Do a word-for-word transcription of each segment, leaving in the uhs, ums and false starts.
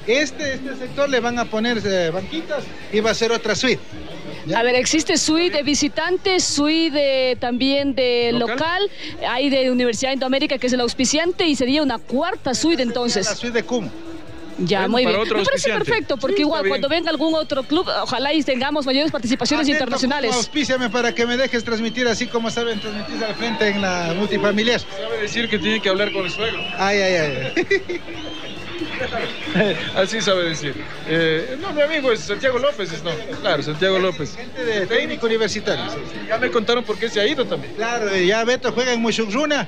Este, este sector le van a poner eh, banquitas y va a ser otra suite. ¿Ya? A ver, existe suite de visitantes, suite de, también de local. local, hay de Universidad de Indoamérica que es el auspiciante y sería una cuarta suite entonces. La suite de C U M. Ya, bueno, muy bien. Me parece auspiciante. perfecto, porque Sí, igual cuando venga algún otro club, ojalá y tengamos mayores participaciones Atento, internacionales. Auspíciame para que me dejes transmitir así como saben transmitir al frente en la multifamiliar. Sabe decir que tiene que hablar con el suegro. Ay, ay, ay. Así sabe decir. Eh, no, mi amigo es Santiago López, ¿no? Claro, Santiago López. Gente de técnico universitario. Ya me contaron por qué se ha ido también. Claro, ya Beto juega en Mushurruna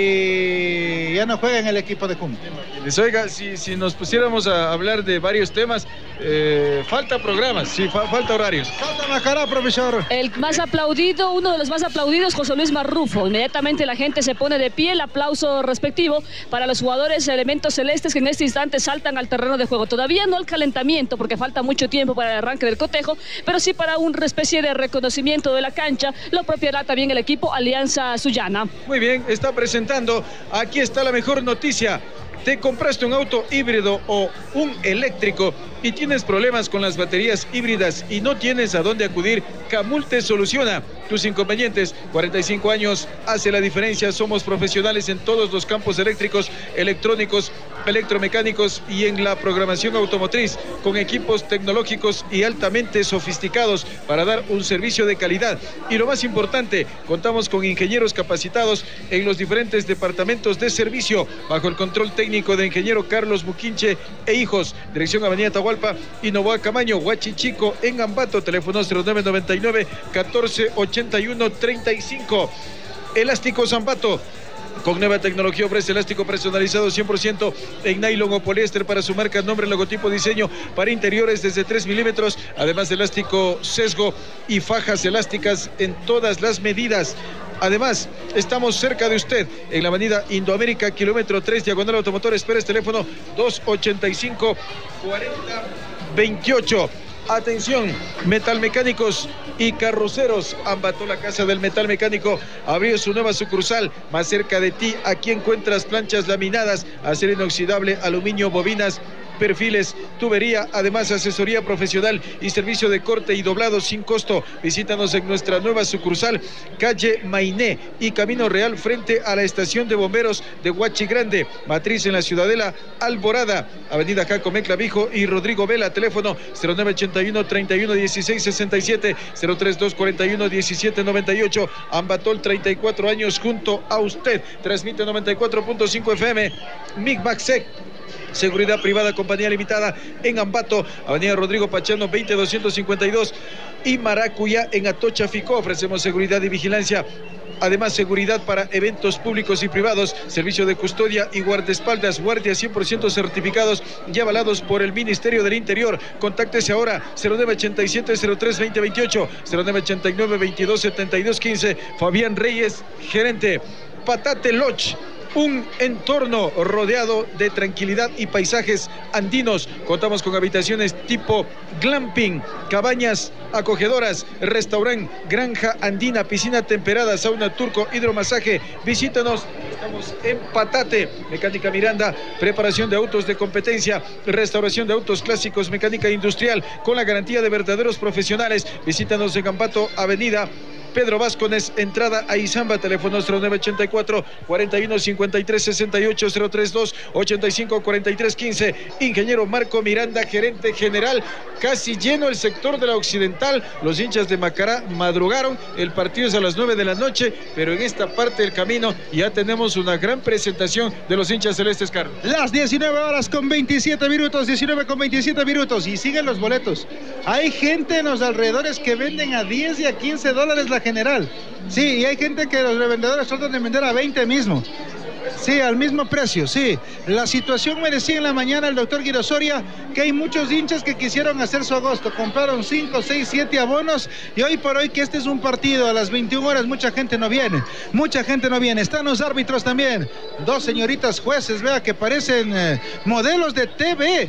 y ya no juega en el equipo de C U M. Les oiga, si, si nos pusiéramos a hablar de varios temas, eh, falta programas, sí, fa falta horarios. Falta Macará, profesor. El más aplaudido, uno de los más aplaudidos, José Luis Marrufo. Inmediatamente la gente se pone de pie, el aplauso respectivo para los jugadores elementos celestes que en este instante saltan al terreno de juego. Todavía no el calentamiento, porque falta mucho tiempo para el arranque del cotejo, pero sí para una especie de reconocimiento de la cancha. Lo propiará también el equipo Alianza Sullana. Muy bien, está presentando, aquí está la mejor noticia. ¿Te compraste un auto híbrido o un eléctrico y tienes problemas con las baterías híbridas y no tienes a dónde acudir? Camul te soluciona tus inconvenientes. cuarenta y cinco años hace la diferencia. Somos profesionales en todos los campos eléctricos, electrónicos, electromecánicos y en la programación automotriz, con equipos tecnológicos y altamente sofisticados para dar un servicio de calidad. Y lo más importante, contamos con ingenieros capacitados en los diferentes departamentos de servicio, bajo el control técnico de ingeniero Carlos Buquinche e hijos. Dirección Avenida Atahualpa y Novoa Camaño, Huachichico, en Ambato. Teléfono cero nueve noventa y nueve, catorce ochenta y uno, treinta y cinco. Elásticos Ambato, con nueva tecnología, ofrece elástico personalizado cien por ciento en nylon o poliéster para su marca, nombre, logotipo, diseño para interiores desde tres milímetros. Además, elástico sesgo y fajas elásticas en todas las medidas. Además, estamos cerca de usted en la avenida Indoamérica, kilómetro tres, diagonal Automotores Pérez, teléfono dos ochenta y cinco, cuarenta veintiocho. Atención, metalmecánicos y carroceros. Ambato, la casa del metal mecánico, abrió su nueva sucursal más cerca de ti. Aquí encuentras planchas laminadas, acero inoxidable, aluminio, bobinas, perfiles, tubería, además asesoría profesional y servicio de corte y doblado sin costo. Visítanos en nuestra nueva sucursal, calle Mainé y Camino Real, frente a la estación de bomberos de Huachi Grande. Matriz en la Ciudadela Alborada, avenida Jacome Clavijo y Rodrigo Vela. Teléfono cero nueve ochenta y uno, treinta y uno, dieciséis sesenta y siete, cero tres dos, cuarenta y uno, diecisiete noventa y ocho. Ambatol, treinta y cuatro años junto a usted. Transmite noventa y cuatro punto cinco F M. Migmaxec, seguridad privada, compañía limitada en Ambato, avenida Rodrigo Pachano veinte doscientos cincuenta y dos y Maracuyá en Atocha Ficó. Ofrecemos seguridad y vigilancia. Además, seguridad para eventos públicos y privados, servicio de custodia y guardaespaldas, guardias cien por ciento certificados y avalados por el Ministerio del Interior. Contáctese ahora, cero nueve ochenta y siete, cero tres, veinte veintiocho, cero nueve ochenta y nueve, veintidós setenta y dos quince. Fabián Reyes, gerente. Patate Lodge, un entorno rodeado de tranquilidad y paisajes andinos. Contamos con habitaciones tipo glamping, cabañas acogedoras, restaurante, granja andina, piscina temperada, sauna turco, hidromasaje. Visítanos, estamos en Patate. Mecánica Miranda, preparación de autos de competencia, restauración de autos clásicos, mecánica industrial, con la garantía de verdaderos profesionales. Visítanos en Ambato, avenida Pedro Vázquez, entrada a Izamba. Teléfono cero nueve ochenta y cuatro, cuarenta y uno, cincuenta y tres sesenta y ocho, cero tres dos, ochenta y cinco, cuarenta y tres quince. Ingeniero Marco Miranda, gerente general. Casi lleno el sector de la Occidental. Los hinchas de Macará madrugaron. El partido es a las nueve de la noche, pero en esta parte del camino ya tenemos una gran presentación de los hinchas celestes, Carlos. Las diecinueve horas con veintisiete minutos, diecinueve con veintisiete minutos, y siguen los boletos. Hay gente en los alrededores que venden a diez y a quince dólares la general. Sí, y hay gente que los revendedores tratan de vender a veinte mismo. Sí, al mismo precio, sí. La situación me decía en la mañana el doctor Guirosoria que hay muchos hinchas que quisieron hacer su agosto, compraron cinco, seis, siete abonos, y hoy por hoy que este es un partido a las veintiuna horas, mucha gente no viene, mucha gente no viene. Están los árbitros también, dos señoritas jueces, vea, que parecen eh, modelos de T V.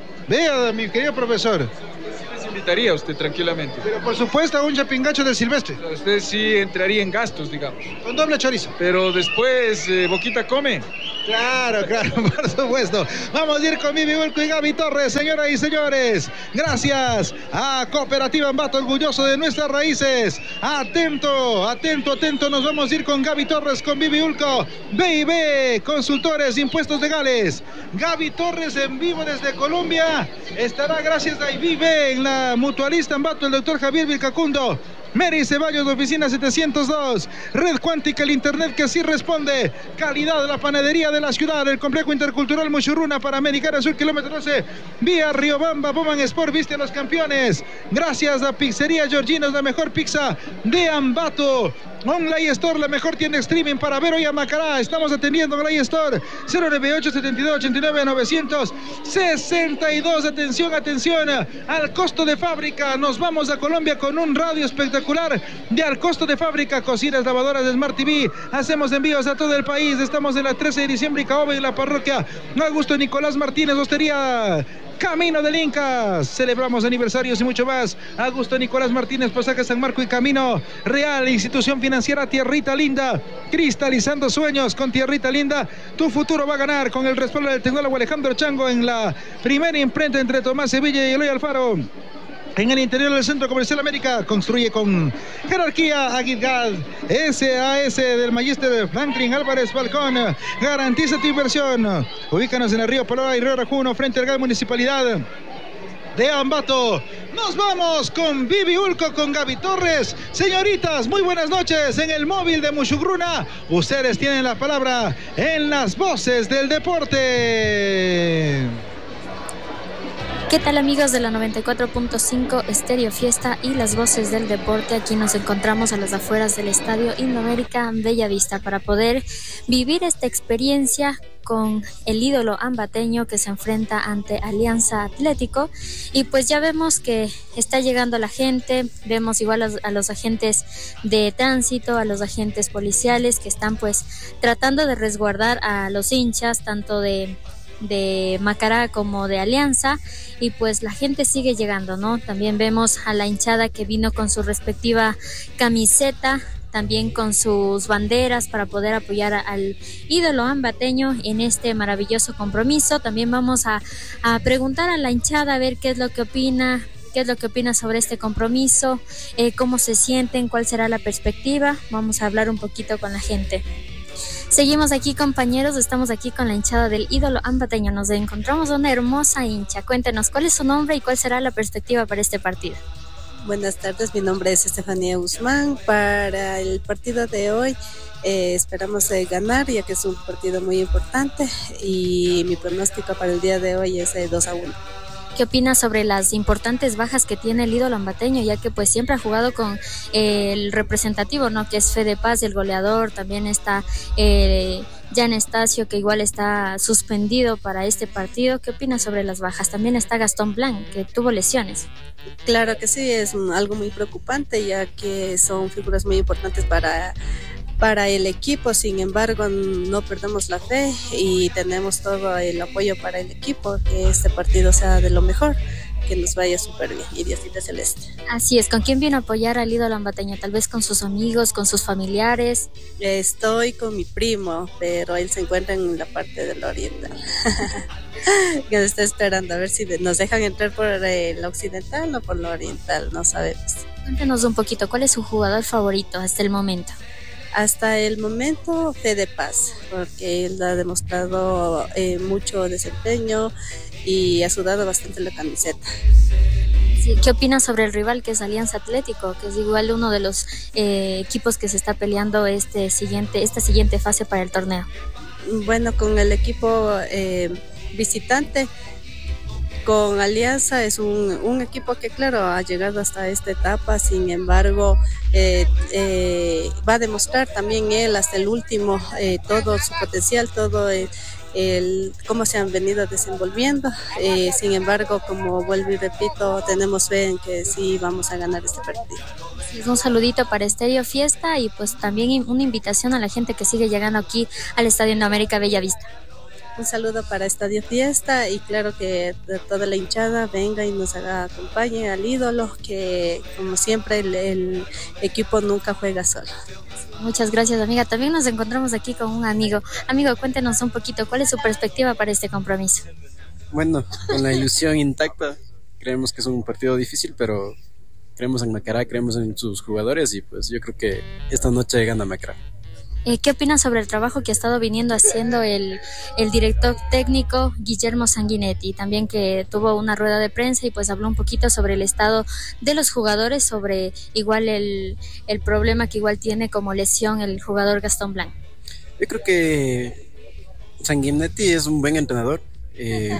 Vea, mi querido profesor. Invitaría a usted tranquilamente. Pero por supuesto a un chapingacho del Silvestre. Usted sí entraría en gastos, digamos. Con doble chorizo. Pero después, eh, Boquita come. Claro, claro, por supuesto. Vamos a ir con Vivi Ulco y Gaby Torres, señoras y señores. Gracias a Cooperativa Ambato, orgulloso de nuestras raíces. Atento, atento, atento. Nos vamos a ir con Gaby Torres, con Vivi Ulco. B I B, Consultores, Impuestos Legales. Gaby Torres en vivo desde Colombia. Estará gracias a I B I B en la Mutualista Ambato, el doctor Javier Vilcacundo. Mary Ceballos de Oficina setecientos dos, Red Cuántica, el internet que sí responde, calidad de la panadería de la ciudad, el complejo intercultural Muchurruna, Panamericana Sur, kilómetro doce, vía Riobamba, Boman Sport, viste a los campeones, gracias a Pizzería Georginos, la mejor pizza de Ambato. Online Store, la mejor tienda streaming para Vero y Amacará. Estamos atendiendo Online Store cero nueve ocho, setenta y dos, ochenta y nueve, novecientos sesenta y dos. Atención, atención al costo de fábrica. Nos vamos a Colombia con un radio espectacular de al costo de fábrica. Cocinas, lavadoras de Smart T V. Hacemos envíos a todo el país. Estamos en la trece de diciembre y Caoba, en la parroquia Augusto Nicolás Martínez, Hostería Camino del Inca. Celebramos aniversarios y mucho más. Augusto Nicolás Martínez, Pasaje San Marco y Camino Real. Institución financiera Tierrita Linda. Cristalizando sueños con Tierrita Linda. Tu futuro va a ganar con el respaldo del tecnólogo Alejandro Chango en la primera imprenta entre Tomás Sevilla y Eloy Alfaro. En el interior del Centro Comercial América, construye con jerarquía Aguilgad. S A S del Magíster Franklin Álvarez Falcón. Garantiza tu inversión. Ubícanos en el Río Palora y Río Rajuno, frente al G A D Municipalidad de Ambato. Nos vamos con Vivi Ulco, con Gaby Torres. Señoritas, muy buenas noches en el móvil de Muchugruna. Ustedes tienen la palabra en las voces del deporte. ¿Qué tal, amigos de la noventa y cuatro punto cinco Estéreo Fiesta y las voces del deporte? Aquí nos encontramos a las afueras del Estadio Indoamérica Bellavista para poder vivir esta experiencia con el ídolo ambateño que se enfrenta ante Alianza Atlético. Y pues ya vemos que está llegando la gente, vemos igual a, a los agentes de tránsito, a los agentes policiales que están pues tratando de resguardar a los hinchas, tanto de de Macará como de Alianza, y pues la gente sigue llegando, ¿no? También vemos a la hinchada que vino con su respectiva camiseta, también con sus banderas para poder apoyar a, al ídolo ambateño en este maravilloso compromiso. También vamos a, a preguntar a la hinchada a ver qué es lo que opina, qué es lo que opina sobre este compromiso, eh, cómo se sienten, cuál será la perspectiva. Vamos a hablar un poquito con la gente. Seguimos aquí, compañeros, estamos aquí con la hinchada del ídolo ambateño. Nos encontramos una hermosa hincha. Cuéntenos, ¿cuál es su nombre y cuál será la perspectiva para este partido? Buenas tardes, mi nombre es Estefanía Guzmán. Para el partido de hoy eh, esperamos eh, ganar, ya que es un partido muy importante, y mi pronóstico para el día de hoy es eh, dos a uno. ¿Qué opinas sobre las importantes bajas que tiene el ídolo ambateño, ya que pues siempre ha jugado con eh, el representativo, ¿no?, que es Fede Paz, el goleador? También está eh, Jan Estacio, que igual está suspendido para este partido. ¿Qué opinas sobre las bajas? También está Gastón Blanc, que tuvo lesiones. Claro que sí, es algo muy preocupante, ya que son figuras muy importantes para para el equipo. Sin embargo, no perdemos la fe y tenemos todo el apoyo para el equipo, que este partido sea de lo mejor, que nos vaya súper bien, y Diosita Celeste. Así es. ¿Con quién viene a apoyar al ídolo ambateño? Tal vez con sus amigos, con sus familiares. Estoy con mi primo, pero él se encuentra en la parte del oriental. Que nos está esperando a ver si nos dejan entrar por el occidental o por lo oriental, no sabemos. Cuéntenos un poquito, ¿cuál es su jugador favorito hasta el momento? Hasta el momento, Fede Paz, porque él ha demostrado eh, mucho desempeño y ha sudado bastante la camiseta. Sí, ¿qué opinas sobre el rival, que es Alianza Atlético, que es igual uno de los eh, equipos que se está peleando este siguiente, esta siguiente fase para el torneo? Bueno, con el equipo eh, visitante, con Alianza es un, un equipo que, claro, ha llegado hasta esta etapa. Sin embargo, eh, eh, va a demostrar también él hasta el último eh, todo su potencial, todo el, el cómo se han venido desenvolviendo. Eh, sin embargo, como vuelvo y repito, tenemos fe en que sí vamos a ganar este partido. Sí, un saludito para Estéreo Fiesta y pues también una invitación a la gente que sigue llegando aquí al Estadio Indoamérica Bellavista. Un saludo para Estadio Fiesta y claro que toda la hinchada venga y nos haga, acompañe al ídolo, que como siempre el, el equipo nunca juega solo. Muchas gracias, amiga. También nos encontramos aquí con un amigo. Amigo, cuéntenos un poquito, ¿cuál es su perspectiva para este compromiso? Bueno, con la ilusión intacta, creemos que es un partido difícil, pero creemos en Macará, creemos en sus jugadores y pues yo creo que esta noche gana Macará. Eh, ¿Qué opinas sobre el trabajo que ha estado viniendo haciendo el, el director técnico Guillermo Sanguinetti? También que tuvo una rueda de prensa y pues habló un poquito sobre el estado de los jugadores, sobre igual el, el problema que igual tiene como lesión el jugador Gastón Blanc. Yo creo que Sanguinetti es un buen entrenador. Eh,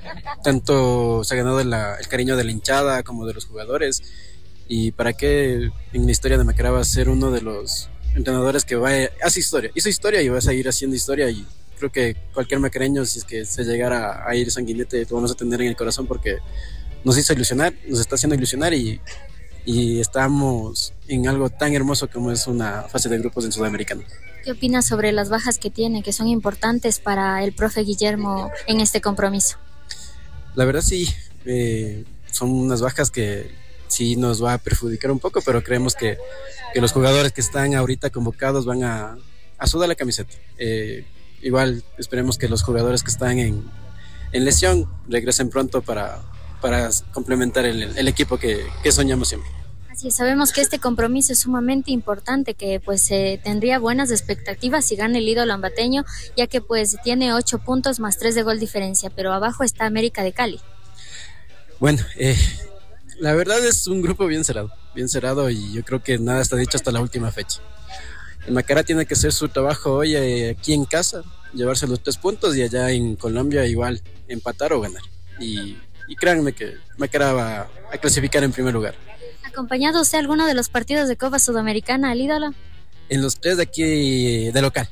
tanto se ha ganado la, el cariño de la hinchada como de los jugadores. Y para qué en la historia de Macará va a ser uno de los entrenadores que va a, hace historia, hizo historia y va a seguir haciendo historia, y creo que cualquier macareño, si es que se llegara a ir Sanguinetti, lo vamos a tener en el corazón porque nos hizo ilusionar, nos está haciendo ilusionar y, y estamos en algo tan hermoso como es una fase de grupos en Sudamericano. ¿Qué opinas sobre las bajas que tiene, que son importantes para el profe Guillermo en este compromiso? La verdad sí, eh, son unas bajas que sí nos va a perjudicar un poco, pero creemos que, que los jugadores que están ahorita convocados van a, a sudar la camiseta. Eh, igual esperemos que los jugadores que están en, en lesión regresen pronto para, para complementar el, el equipo que, que soñamos siempre. Así es, sabemos que este compromiso es sumamente importante, que pues eh, tendría buenas expectativas si gana el ídolo ambateño, ya que pues tiene ocho puntos más tres de gol diferencia, pero abajo está América de Cali. Bueno, eh, la verdad es un grupo bien cerrado, bien cerrado y yo creo que nada está dicho hasta la última fecha. El Macará tiene que hacer su trabajo hoy eh, aquí en casa, llevarse los tres puntos y allá en Colombia igual empatar o ganar. Y, y créanme que Macará va a clasificar en primer lugar. ¿Ha acompañado usted alguno de los partidos de Copa Sudamericana al ídolo? En los tres de aquí de local,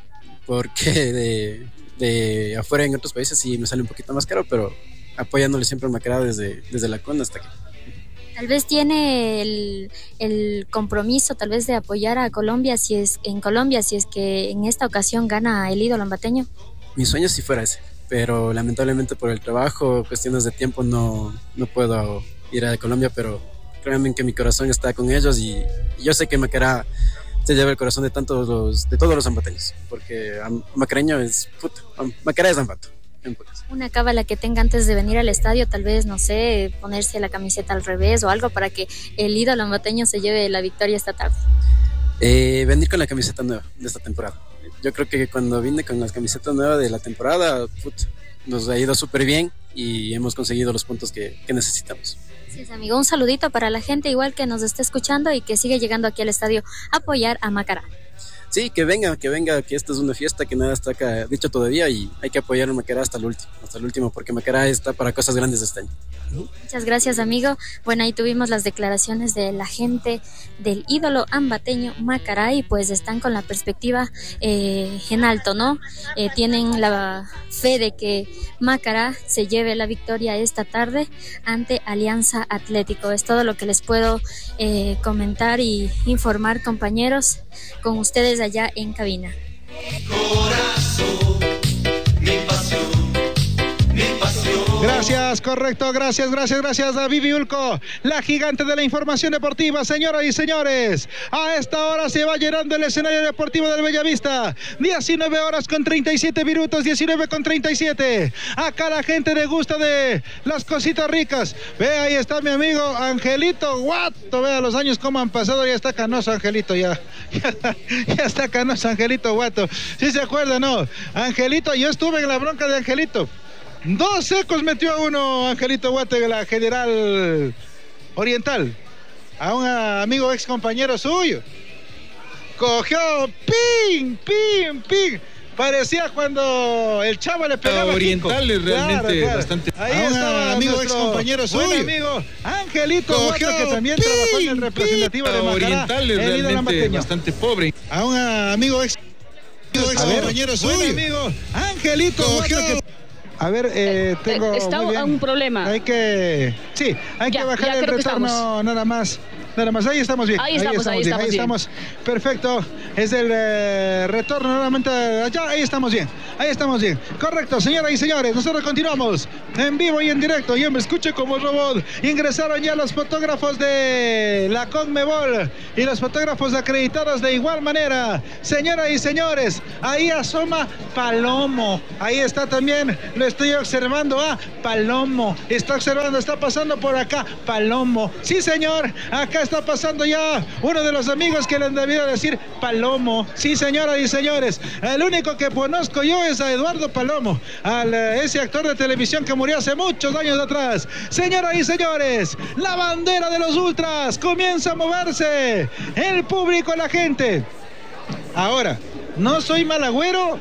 porque de, de afuera en otros países sí me sale un poquito más caro, pero apoyándole siempre al Macará desde, desde la Conda hasta aquí. Tal vez tiene el, el compromiso tal vez de apoyar a Colombia si es en Colombia si es que en esta ocasión gana el ídolo ambateño. Mi sueño si fuera ese, pero lamentablemente por el trabajo, cuestiones de tiempo no, no puedo ir a Colombia, pero créanme que mi corazón está con ellos y, y yo sé que Macará se lleva el corazón de tantos los, de todos los ambateños, porque macareño es puta, Macará es ambato. Una cábala que tenga antes de venir al estadio, tal vez, no sé, ponerse la camiseta al revés o algo para que el ídolo ambateño se lleve la victoria esta tarde. Eh, venir con la camiseta nueva de esta temporada. Yo creo que cuando vine con las camisetas nuevas de la temporada, put, nos ha ido súper bien y hemos conseguido los puntos que, que necesitamos. Sí, es, amigo, un saludito para la gente igual que nos está escuchando y que sigue llegando aquí al estadio a apoyar a Macará. Sí, que venga, que venga, que esta es una fiesta, que nada está acá dicho todavía y hay que apoyar a Macará hasta el último, hasta el último, porque Macará está para cosas grandes este año. Muchas gracias, amigo. Bueno, ahí tuvimos las declaraciones de la gente del ídolo ambateño Macará y pues están con la perspectiva eh, en alto, ¿no? Eh, tienen la fe de que Macará se lleve la victoria esta tarde ante Alianza Atlético. Es todo lo que les puedo eh, comentar y informar, compañeros, con ustedes allá en cabina. Corazón, mi pasión, mi pasión. Gracias, correcto, gracias, gracias, gracias a Vivi Ulco, la gigante de la información deportiva. Señoras y señores, a esta hora se va llenando el escenario deportivo del Bellavista. diecinueve horas con treinta y siete minutos, diecinueve con treinta y siete. Acá la gente le gusta de las cositas ricas. Ve, ahí está mi amigo Angelito Guato. Vea los años cómo han pasado, ya está canoso Angelito, ya. Ya, ya está canoso Angelito Guato. ¿Sí se acuerda, no? Angelito, yo estuve en la bronca de Angelito. Dos secos metió a uno Angelito Guate, la General Oriental, a un amigo ex compañero suyo. Cogió ping, ping, ping. Parecía cuando el Chavo le pegaba a Oriental es realmente claro, claro. bastante. Ahí a estaba amigo ex compañero suyo. Buen amigo Angelito Guate, que también ping, trabajó en el representativo ping, de Macará. Oriental es realmente bastante pobre. A un amigo ex, amigo ex compañero suyo. Buen amigo Angelito Guate, que... A ver, eh, tengo Está un problema. Hay que, sí, hay ya, que bajar ya el creo que retorno estamos. nada más. nada más, ahí estamos bien. Ahí estamos, ahí bien, estamos ahí bien. estamos. Perfecto. Es el eh, retorno nuevamente allá. Ahí estamos bien. Ahí estamos bien. Correcto, señoras y señores. Nosotros continuamos en vivo y en directo. Yo me escuché como robot. Ingresaron ya los fotógrafos de la CONMEBOL y los fotógrafos acreditados de igual manera. Señoras y señores, ahí asoma Palomo. Ahí está también, lo estoy observando. Ah, Palomo. Está observando, está pasando por acá. Palomo. Sí, señor. Acá está pasando ya uno de los amigos que le han debido decir Palomo. Sí, señoras y señores. El único que conozco yo es a Eduardo Palomo, al, ese actor de televisión que murió hace muchos años atrás. Señoras y señores, la bandera de los ultras comienza a moverse. El público, la gente. Ahora, no soy mal agüero,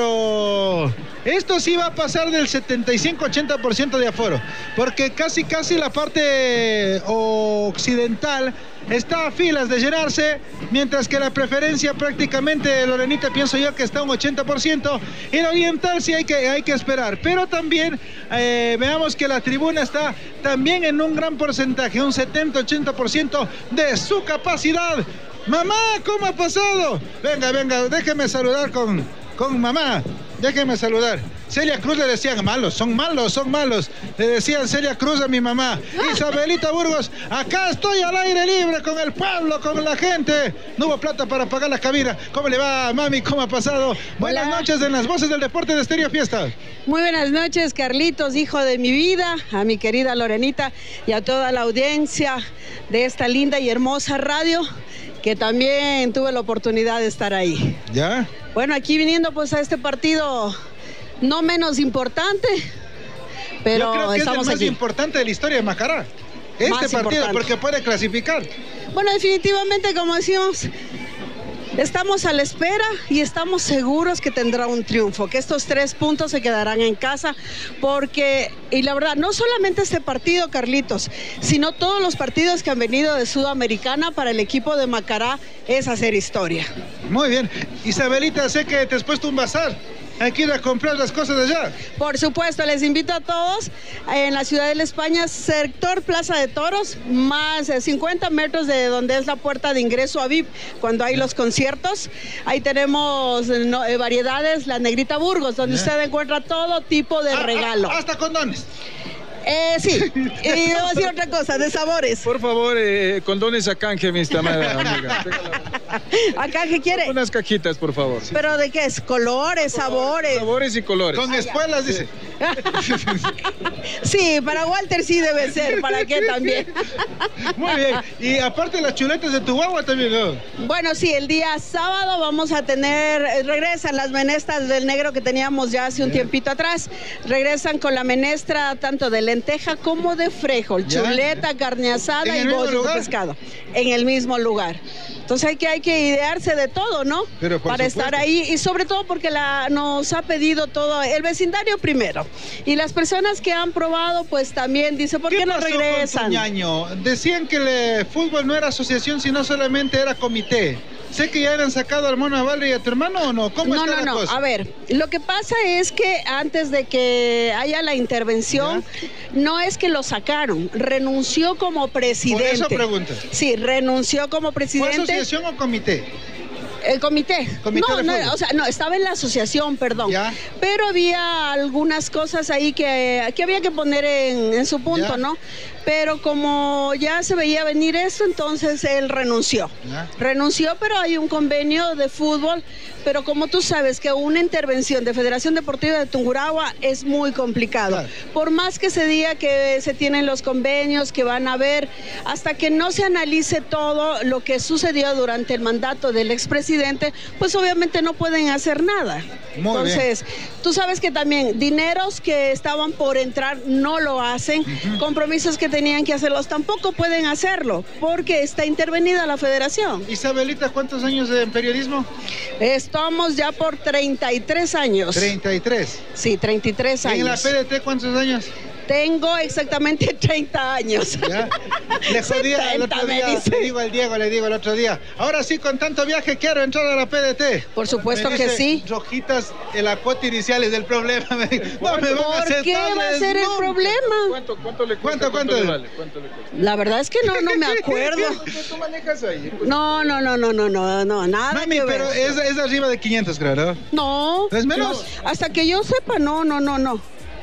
pero esto sí va a pasar del setenta y cinco a ochenta por ciento de aforo, porque casi casi la parte occidental está a filas de llenarse, mientras que la preferencia prácticamente, Lorenita, pienso yo que está un ochenta por ciento, y la oriental sí hay que, hay que esperar, pero también eh, veamos que la tribuna está también en un gran porcentaje, un setenta a ochenta por ciento de su capacidad. Mamá, ¿cómo ha pasado? Venga, venga, déjeme saludar con, con mamá. Déjeme saludar. Celia Cruz le decían malos, son malos, son malos. Le decían Celia Cruz a mi mamá. Isabelita Burgos, acá estoy al aire libre con el pueblo, con la gente. No hubo plata para pagar la cabina. ¿Cómo le va, mami? ¿Cómo ha pasado? Buenas Hola. noches en las voces del deporte de Estéreo Fiesta. Muy buenas noches, Carlitos, hijo de mi vida, a mi querida Lorenita y a toda la audiencia de esta linda y hermosa radio, que también tuve la oportunidad de estar ahí. ¿Ya? Bueno, aquí viniendo pues a este partido no menos importante, pero Yo creo que estamos es el más aquí. importante de la historia de Macará. Este Más partido, importante. porque puede clasificar. Bueno, definitivamente, como decimos, estamos a la espera y estamos seguros que tendrá un triunfo, que estos tres puntos se quedarán en casa, porque, y la verdad, no solamente este partido, Carlitos, sino todos los partidos que han venido de Sudamericana para el equipo de Macará es hacer historia. Muy bien. Isabelita, sé que te has puesto un bazar. Hay que ir a comprar las cosas de allá. Por supuesto, les invito a todos en la ciudad de La España, sector Plaza de Toros, más de cincuenta metros de donde es la puerta de ingreso a V I P, cuando hay los conciertos. Ahí tenemos no, eh, variedades, la Negrita Burgos, donde Ya. usted encuentra todo tipo de Ah, regalo. ah, hasta condones. Eh, sí, y voy a decir otra cosa, de sabores. Por favor, eh, condones a canje, mi estimada amiga. Acá, ¿qué quiere? Unas cajitas, por favor. ¿Pero de qué es? Colores, sabores. Sabores y colores. Con espuelas, dice. Sí, para Walter sí debe ser, ¿para qué también? Muy bien. Y aparte las chuletas de tu guagua también, ¿no? Bueno, sí, el día sábado vamos a tener, eh, regresan las menestras del negro que teníamos ya hace un tiempito atrás, regresan con la menestra tanto de lenteja como de frejol, Ya. chuleta, carne ¿En asada el y mismo bollo de lugar? pescado, en el mismo lugar. Entonces hay que, hay que idearse de todo, ¿no? Pero por Para supuesto. estar ahí y sobre todo porque la, nos ha pedido todo, el vecindario primero. Y las personas que han probado, pues también dice, ¿por qué, no pasó con tu regresan? ñaño? Decían que el fútbol no era asociación, sino solamente era comité. Sé que ya habían sacado al Mono Navarre y a tu hermano, ¿o no? ¿Cómo No, está no, la no. cosa? A ver, lo que pasa es que antes de que haya la intervención, no es que lo sacaron, renunció como presidente. Por eso pregunto. Sí, renunció como ¿Fue presidente. asociación o comité? El comité. Comité no, de no, fútbol. o sea, no, estaba en la asociación, perdón. Ya. Pero había algunas cosas ahí que, que había que poner en, en su punto, Ya. ¿no? Pero como ya se veía venir esto, entonces él renunció. Ya. Renunció, pero hay un convenio de fútbol. Pero como tú sabes que una intervención de Federación Deportiva de Tungurahua es muy complicado. Claro. Por más que se diga que se tienen los convenios, que van a ver, hasta que no se analice todo lo que sucedió durante el mandato del expresidente, pues obviamente no pueden hacer nada. Muy Entonces, tú sabes que también dineros que estaban por entrar no lo hacen, compromisos que tenían que hacerlos tampoco pueden hacerlo, porque está intervenida la federación. Isabelita, ¿cuántos años en periodismo? Estamos ya por treinta y tres años. treinta y tres. Sí, treinta y tres ¿En la años. P D T cuántos años? Tengo exactamente treinta años. ¿Ya? Le jodía el otro día, le digo al Diego, le digo el otro día. Ahora sí, con tanto viaje quiero entrar a la P D T. Por supuesto dice, que sí. Rojitas, en la cuota inicial es el problema. No me van a ¿Por qué va a ser el nunca. problema? ¿Cuánto, cuánto le cuesta? ¿Cuánto, cuánto? ¿Cuánto le vale? ¿Cuánto le cuesta? La verdad es que no, no me acuerdo. ¿Qué tú manejas ahí? Pues, No, no, no, no, no, no, no, nada Mami, que ver. pero es, es arriba de quinientos, creo, ¿no? No. ¿Es menos? No, hasta que yo sepa, no, no, no, no.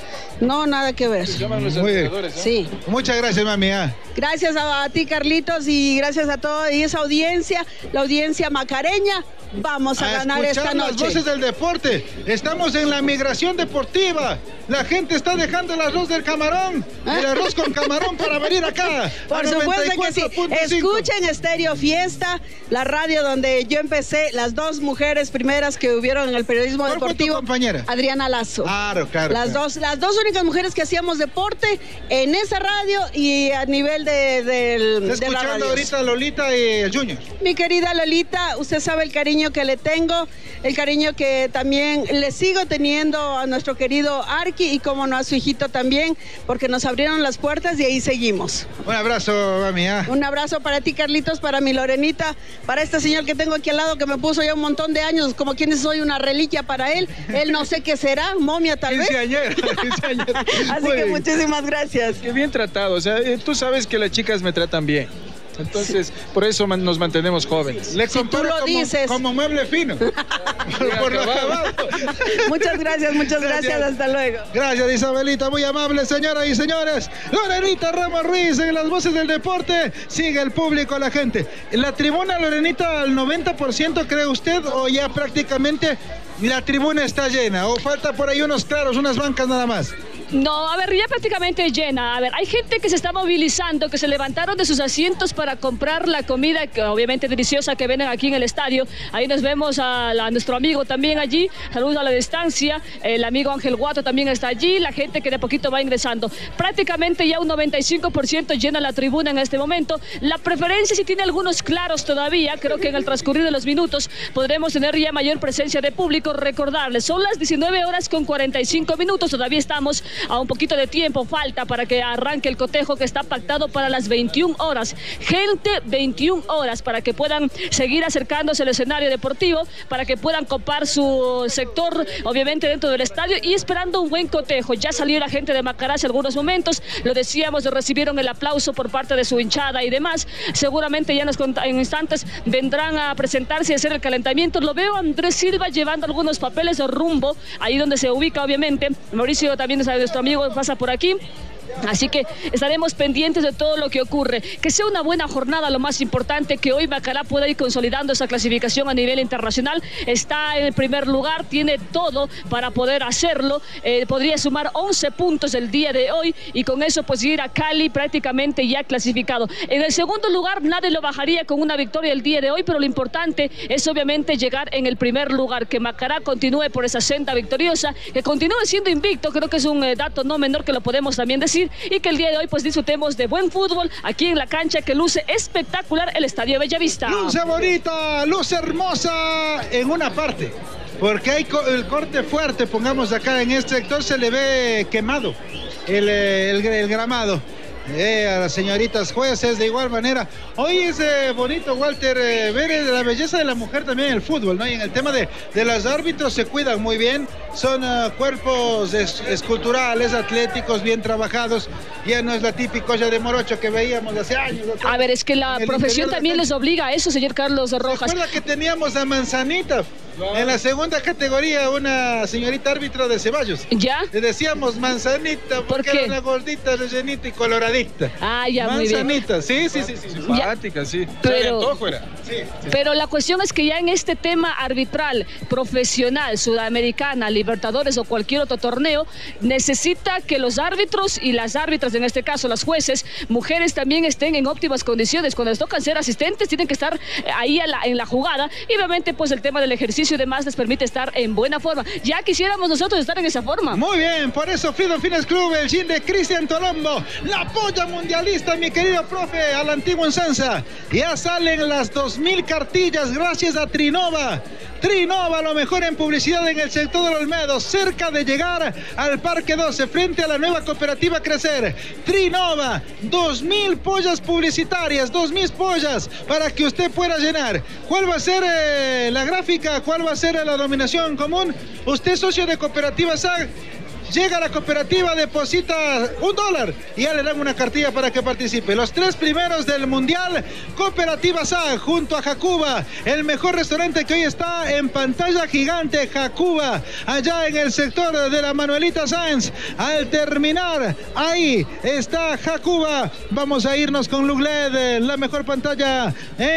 No, nada que ver. llaman los Muy bien. entrenadores, ¿eh? Sí. Muchas gracias, mami. ¿eh? Gracias a, a ti, Carlitos, y gracias a toda esa audiencia, la audiencia macareña. Vamos a, A ganar escuchar esta las noche. voces del deporte. Estamos en la migración deportiva. La gente está dejando el arroz del camarón, el arroz con camarón para venir acá. Por supuesto que sí. Escuchen Estéreo Fiesta, la radio donde yo empecé, las dos mujeres primeras que hubieron en el periodismo ¿Cuál fue tu deportivo. compañera? Adriana Lazo. Claro, claro. Las claro. dos, las dos únicas mujeres que hacíamos deporte en esa radio y a nivel de, del- Está de la escuchando radio. ahorita a Lolita y el Junior. Mi querida Lolita, usted sabe el cariño que le tengo, el cariño que también le sigo teniendo a nuestro querido Arqui y como no a su hijito también, porque nos abrieron las puertas y ahí seguimos. Un abrazo, mami. ¿eh? Un abrazo para ti, Carlitos, para mi Lorenita, para este señor que tengo aquí al lado que me puso ya un montón de años, como quien soy una reliquia para él. Él no sé qué será, momia tal vez. Quinceañera, quinceañera. Así Muy que bien. muchísimas gracias. Que bien tratado, o sea, eh, tú sabes que las chicas me tratan bien. Entonces, por eso man- nos mantenemos jóvenes. Le Si tú comparo lo como, dices. como mueble fino. por, por lo acabado. Muchas gracias, muchas gracias, Gracias. hasta luego. Gracias, Isabelita, muy amable, señoras y señores. Lorenita Ramos Ruiz en las voces del deporte. Sigue el público, la gente. La tribuna, Lorenita, al noventa por ciento, ¿cree usted? ¿O ya prácticamente la tribuna está llena? ¿O falta por ahí unos claros, unas bancas nada más? No, a ver, ya prácticamente llena. A ver, hay gente que se está movilizando, que se levantaron de sus asientos para comprar la comida, que obviamente deliciosa, que venden aquí en el estadio. Ahí nos vemos a, la- a nuestro amigo también allí. Saludos a la distancia. El amigo Ángel Guato también está allí. La gente que de poquito va ingresando. Prácticamente ya un noventa y cinco por ciento llena la tribuna en este momento. La preferencia, si tiene algunos claros todavía, creo que en el transcurrir de los minutos podremos tener ya mayor presencia de público. Recordarles, son las diecinueve horas con cuarenta y cinco minutos. Todavía estamos a un poquito de tiempo, falta para que arranque el cotejo que está pactado para las veintiuna horas. Gente, veintiuna horas para que puedan seguir acercándose al escenario deportivo, para que puedan copar su sector, obviamente dentro del estadio y esperando un buen cotejo. Ya salió la gente de Macará hace algunos momentos, lo decíamos, recibieron el aplauso por parte de su hinchada y demás. Seguramente ya en, los cont- en instantes vendrán a presentarse y hacer el calentamiento. Lo veo a Andrés Silva llevando algunos papeles de rumbo, ahí donde se ubica obviamente. Mauricio también es nuestro amigo, pasa por aquí. Así que estaremos pendientes de todo lo que ocurre. Que sea una buena jornada, lo más importante, que hoy Macará pueda ir consolidando esa clasificación a nivel internacional. Está en el primer lugar, tiene todo para poder hacerlo. Eh, podría sumar once puntos el día de hoy y con eso pues ir a Cali prácticamente ya clasificado. En el segundo lugar nadie lo bajaría con una victoria el día de hoy, pero lo importante es obviamente llegar en el primer lugar, que Macará continúe por esa senda victoriosa, que continúe siendo invicto. Creo que es un eh, dato no menor que lo podemos también decir, y que el día de hoy pues disfrutemos de buen fútbol aquí en la cancha que luce espectacular, el Estadio Bellavista. Luce bonita, luce hermosa en una parte, porque hay co- el corte fuerte, pongamos acá en este sector, se le ve quemado el, eh, el, el gramado. Eh, a las señoritas jueces de igual manera. Hoy es eh, bonito, Walter, eh, ver eh, la belleza de la mujer también en el fútbol, ¿no? Y en el tema de, de los árbitros se cuidan muy bien, son uh, cuerpos es, esculturales, atléticos, bien trabajados. Ya no es la típica olla de morocho que veíamos hace años. ¿No? A ver, es que la En el profesión interior de también la les obliga a eso, señor Carlos Rojas. Recuerda que teníamos a Manzanita en la segunda categoría, una señorita árbitro de Ceballos. ¿Ya? Le decíamos Manzanita ¿Por porque qué? era una gordita, rellenita y coloradita. Ah, ya, muy bien. Manzanita, sí, sí, sí, sí. sí. Simpática, sí. Pero- Sale antojo, era. Sí. Pero la cuestión es que ya en este tema arbitral, profesional, sudamericana, Libertadores o cualquier otro torneo, necesita que los árbitros y las árbitras, en este caso las jueces, mujeres también estén en óptimas condiciones. Cuando les tocan ser asistentes, tienen que estar ahí a la- en la jugada. Y obviamente, pues el tema del ejercicio y demás les permite estar en buena forma. Ya quisiéramos nosotros estar en esa forma. Muy bien, por eso Freedom Fitness Club, el gym de Cristian Tolombo, la polla mundialista, mi querido profe, al antiguo Ensanza. Ya salen las dos mil cartillas gracias a Trinova. Trinova, lo mejor en publicidad en el sector de Olmedo, cerca de llegar al Parque doce, frente a la nueva cooperativa Crecer. Trinova, dos mil pollas publicitarias, dos mil pollas para que usted pueda llenar. ¿Cuál va a ser eh, la gráfica? ¿Cuál va a ser la dominación común? Usted es socio de Cooperativa S A G. Llega a la cooperativa, deposita un dólar y ya le dan una cartilla para que participe. Los tres primeros del Mundial, Cooperativa S A G junto a Jacuba, el mejor restaurante que hoy está en pantalla gigante, Jacuba, allá en el sector de la Manuelita Sáenz. Al terminar, ahí está Jacuba. Vamos a irnos con Look L E D, la mejor pantalla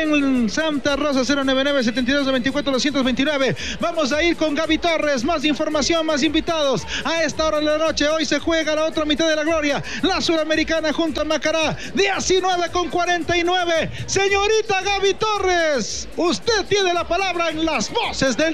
en Santa Rosa, cero nueve nueve, setenta y dos, veinticuatro, doscientos veintinueve. Vamos a ir con Gaby Torres, más información, más invitados a esta hora de la noche. Hoy se juega la otra mitad de la gloria, la Suramericana junto a Macará, diecinueve con cuarenta y nueve. Señorita Gaby Torres, usted tiene la palabra en las voces del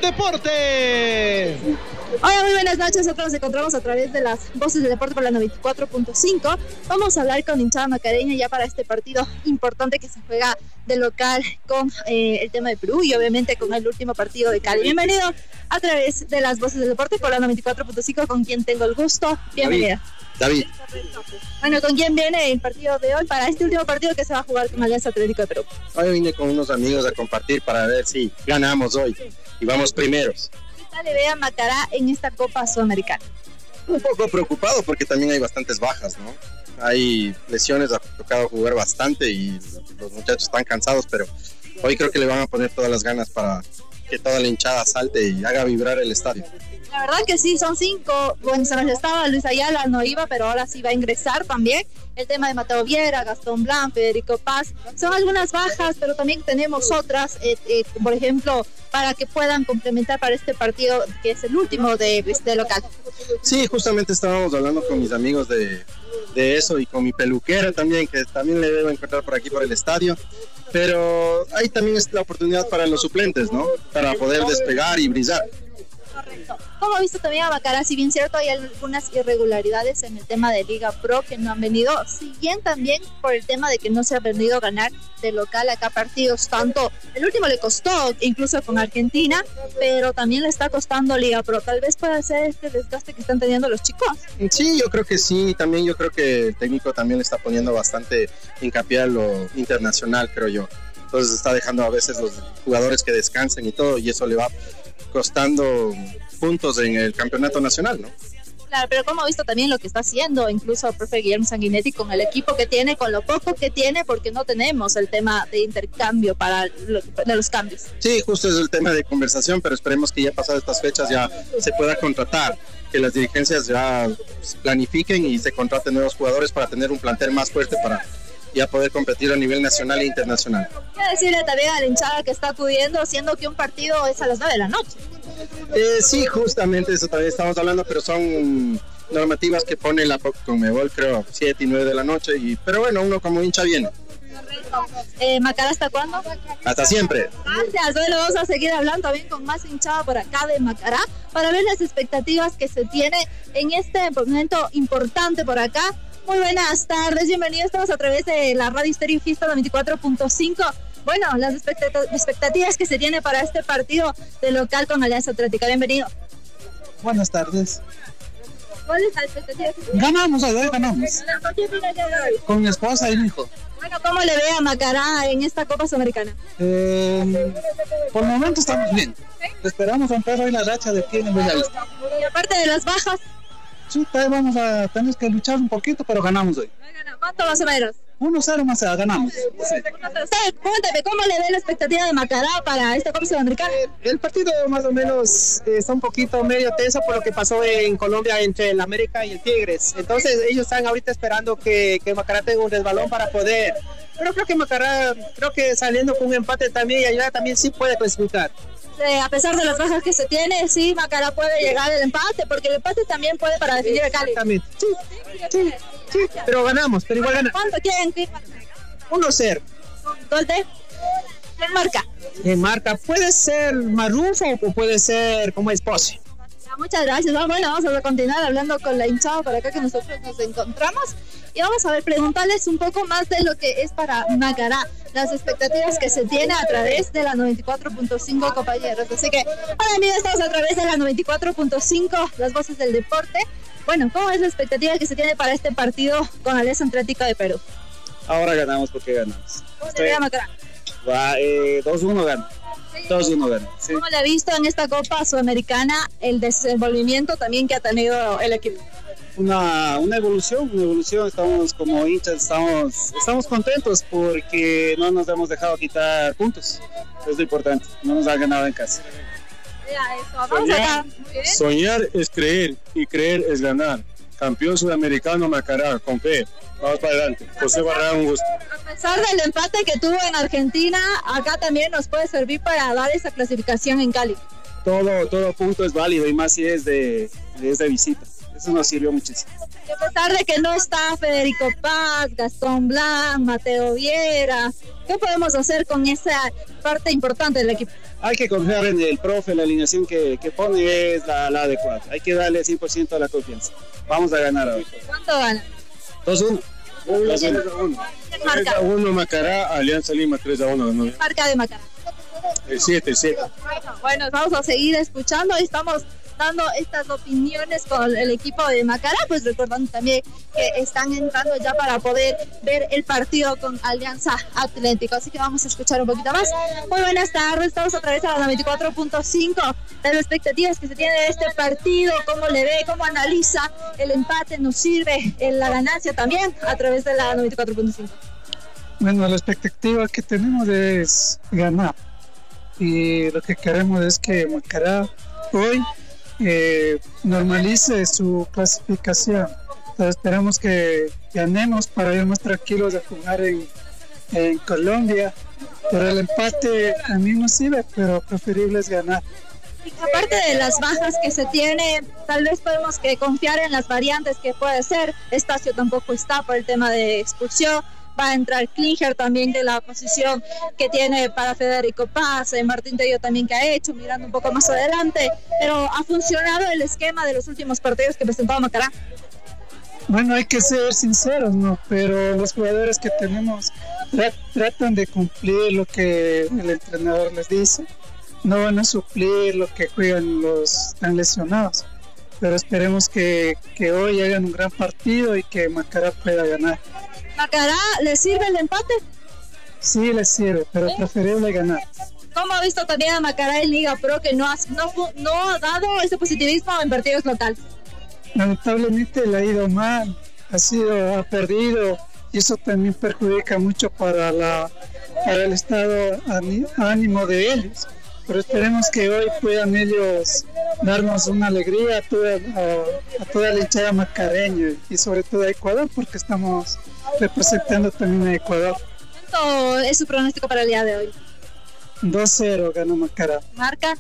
deporte. Hola, muy buenas noches. Nosotros nos encontramos a través de las voces del deporte por la noventa y cuatro punto cinco. Vamos a hablar con hinchada macareña ya para este partido importante que se juega de local con eh, el tema de Perú y obviamente con el último partido de Cali. Bienvenido a través de las voces del deporte por la noventa y cuatro punto cinco, con quien tengo el gusto. Bienvenida. David. Bueno, ¿con quién viene el partido de hoy para este último partido que se va a jugar con Alianza Atlético de Perú? Hoy vine con unos amigos a compartir para ver si ganamos hoy y vamos primeros. ¿Qué tal le ve a Macará en esta Copa Sudamericana? Un poco preocupado porque también hay bastantes bajas, ¿no? Hay lesiones, ha tocado jugar bastante y los muchachos están cansados, pero hoy creo que le van a poner todas las ganas para que toda la hinchada salte y haga vibrar el estadio. La verdad que sí, son cinco. Bueno, se nos estaba Luis Ayala, no iba, pero ahora sí va a ingresar también. El tema de Mateo Viera, Gastón Blanc, Federico Paz, son algunas bajas, pero también tenemos otras, eh, eh, por ejemplo, para que puedan complementar para este partido, que es el último de, de local. Sí, justamente estábamos hablando con mis amigos de, de eso y con mi peluquera también, que también le debo encontrar por aquí por el estadio. Pero ahí también es la oportunidad para los suplentes, ¿no? Para poder despegar y brillar. Correcto. Como he visto también a Macará, si bien cierto hay algunas irregularidades en el tema de Liga Pro que no han venido, si bien también por el tema de que no se ha venido a ganar de local acá partidos, tanto el último le costó incluso con Argentina, pero también le está costando Liga Pro. Tal vez pueda ser este desgaste que están teniendo los chicos. Sí, yo creo que sí, también yo creo que el técnico también le está poniendo bastante hincapié a lo internacional, creo yo. Entonces está dejando a veces los jugadores que descansen y todo, y eso le va costando puntos en el campeonato nacional, ¿no? Claro, pero como he visto también lo que está haciendo incluso el profe Guillermo Sanguinetti con el equipo que tiene, con lo poco que tiene, porque no tenemos el tema de intercambio para lo, de los cambios. Sí, justo es el tema de conversación, pero esperemos que ya pasadas estas fechas ya se pueda contratar, que las dirigencias ya planifiquen y se contraten nuevos jugadores para tener un plantel más fuerte para ya poder competir a nivel nacional e internacional. Quiero decirle también a la hinchada que está acudiendo, siendo que un partido es a las nueve de la noche. Eh, sí, justamente eso también estamos hablando, pero son normativas que pone la Conmebol, creo, siete y nueve de la noche, y, pero bueno, uno como hincha viene. Eh, ¿Macará hasta cuándo? Hasta siempre. Gracias, bueno, vamos a seguir hablando también con más hinchada por acá de Macará, para ver las expectativas que se tiene en este momento importante por acá. Muy buenas tardes, bienvenidos, estamos a través de la radio Estéreo Fiesta noventa y cuatro punto cinco. Bueno, las expectativas que se tiene para este partido de local con Alianza Atlética. Bienvenido. Buenas tardes. ¿Cuál es la expectativa? Ganamos, hoy ganamos. ¿Con quién viene el día de hoy? Con mi esposa y mi hijo. Bueno, ¿cómo le ve a Macará en esta Copa Sudamericana? Eh, por el momento estamos bien. Esperamos romper hoy la racha de aquí en Bellavista. Y aparte de las bajas, sí, vamos a tener que luchar un poquito, pero ganamos hoy. ¿Cuánto más o menos? uno cero más, ganamos. Sí. Cuéntame, ¿cómo le ve la expectativa de Macará para esta Copa Sudamericana? El partido más o menos eh, está un poquito medio tenso por lo que pasó en Colombia entre el América y el Tigres. Entonces ellos están ahorita esperando que, que Macará tenga un resbalón para poder. Pero creo que Macará, creo que saliendo con un empate también y allá también sí puede clasificar. Eh, a pesar de las bajas que se tiene, sí, Macará puede llegar al empate, porque el empate también puede para definir el Cali. Exactamente, sí, sí, sí, pero ganamos, pero igual ganamos. ¿Cuánto quieren? uno cero. ¿Gol de? ¿Quién marca? ¿Quién marca? Puede ser Marrufo o puede ser como Esposo. Muchas gracias. Bueno, vamos a continuar hablando con la hinchada por acá que nosotros nos encontramos y vamos a ver, preguntarles un poco más de lo que es para Macará, las expectativas que se tiene a través de la noventa y cuatro punto cinco, compañeros. Así que, hola amigos, estamos a través de la noventa y cuatro punto cinco, las voces del deporte. Bueno, ¿cómo es la expectativa que se tiene para este partido con Alianza Atlético de Perú? Ahora ganamos porque ganamos. ¿Cómo se ve Macará? Va, eh, dos uno gana. dos uno gana. Sí. ¿Cómo le ha visto en esta Copa Sudamericana el desenvolvimiento también que ha tenido el equipo? Una, una evolución, una evolución. Estamos como hinchas, estamos, estamos contentos porque no nos hemos dejado quitar puntos. Es lo importante, no nos han ganado en casa. Mira eso, vamos soñar, acá. Muy bien. Soñar es creer y creer es ganar. Campeón sudamericano Macará, con fe. Vamos para adelante. José Barragán, un gusto. A pesar del empate que tuvo en Argentina, acá también nos puede servir para dar esa clasificación en Cali. Todo, todo punto es válido y más si es de, es de visita. Eso nos sirvió muchísimo. Y a pesar de que no está Federico Paz, Gastón Blanc, Mateo Viera, ¿qué podemos hacer con esa parte importante del equipo? Hay que confiar en el profe, la alineación que, que pone es la, la adecuada. Hay que darle cien por ciento a la confianza. Vamos a ganar hoy. ¿Cuánto gana? dos uno. tres a uno Macará, Alianza Lima tres a uno. ¿No? Marca de Macará. El siete, el siete. Bueno, vamos a seguir escuchando y estamos dando estas opiniones con el equipo de Macará, pues recordando también que están entrando ya para poder ver el partido con Alianza Atlético, así que vamos a escuchar un poquito más. Muy buenas tardes, estamos a través de la noventa y cuatro punto cinco, las expectativas que se tiene de este partido, cómo le ve, cómo analiza el empate, nos sirve en la ganancia también a través de la noventa y cuatro punto cinco. Bueno, la expectativa que tenemos es ganar y lo que queremos es que Macará hoy Eh, normalice su clasificación. Entonces esperamos que ganemos para ir más tranquilos a jugar en, en Colombia, pero el empate a mí no sirve, pero preferible es ganar. Y aparte de las bajas que se tiene, tal vez podemos que confiar en las variantes que puede ser. Estacio tampoco está por el tema de expulsión. Va a entrar Klinger también, de la posición que tiene para Federico Paz, eh, Martín Tello también que ha hecho, mirando un poco más adelante, pero ha funcionado el esquema de los últimos partidos que presentaba Macará. Bueno, hay que ser sinceros, ¿no? Pero los jugadores que tenemos tra tratan de cumplir lo que el entrenador les dice, no van a suplir lo que juegan los están lesionados, pero esperemos que, que hoy hagan un gran partido y que Macará pueda ganar. ¿Macará le sirve el empate? Sí, le sirve, pero ¿Eh? preferible ganar. ¿Cómo ha visto también a Macará en Liga Pro que no ha, no, no ha dado ese positivismo en partidos locales? Lamentablemente le ha ido mal, ha sido, ha perdido y eso también perjudica mucho para, la, para el estado ánimo de ellos. Pero esperemos que hoy puedan ellos darnos una alegría a toda, a, a toda la hinchada macareña y sobre todo a Ecuador, porque estamos representando también a Ecuador. ¿Cuánto es su pronóstico para el día de hoy? dos cero ganó Macará. ¿Marca?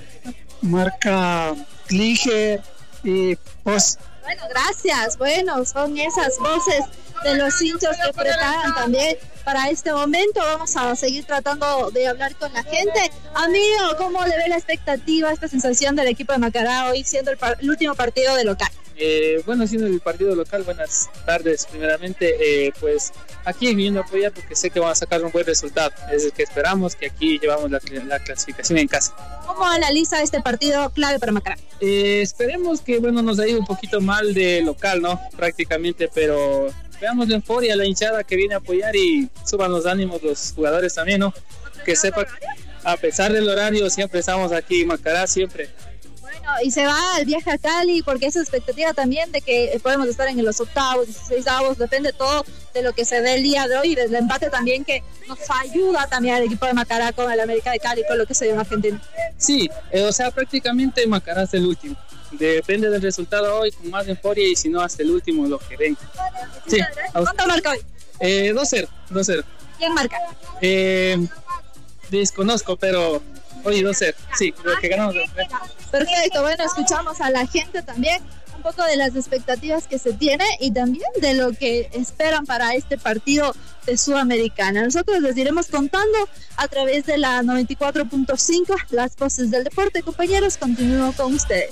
Marca Klinger y Poz. Bueno, gracias. Bueno, son esas voces de los hinchas que preparan también para este momento. Vamos a seguir tratando de hablar con la gente. Amigo, ¿cómo le ve la expectativa, esta sensación del equipo de Macará hoy siendo el, el último partido de local? Eh, bueno, siendo el partido local, buenas tardes. Primeramente, eh, pues aquí viniendo a apoyar porque sé que van a sacar un buen resultado. Es el que esperamos, que aquí llevamos la, la clasificación en casa. ¿Cómo analiza este partido clave para Macará? Eh, esperemos que, bueno, nos ha ido un poquito mal de local, ¿no? Prácticamente, pero veamos la euforia, la hinchada que viene a apoyar y suban los ánimos los jugadores también, ¿no? Que sepa, a pesar del horario, siempre estamos aquí, Macará, siempre. Y se va el viaje a Cali porque es expectativa también de que podemos estar en los octavos, dieciseisavos, depende todo de lo que se dé el día de hoy y del empate también que nos ayuda también al equipo de Macará con el América de Cali, con lo que se dio en Argentina. Sí, eh, o sea, prácticamente Macará es el último. Depende del resultado hoy, con más euforia y si no hasta el último lo que venga. Sí. ¿Cuánto marca hoy? Eh, dos cero, dos cero. ¿Quién marca? Eh, desconozco, pero hoy dos cero, sí, lo que ganamos. Perfecto, bueno, escuchamos a la gente también, un poco de las expectativas que se tiene y también de lo que esperan para este partido de Sudamericana. Nosotros les iremos contando a través de la noventa y cuatro punto cinco, las voces del deporte. Compañeros, continúo con ustedes.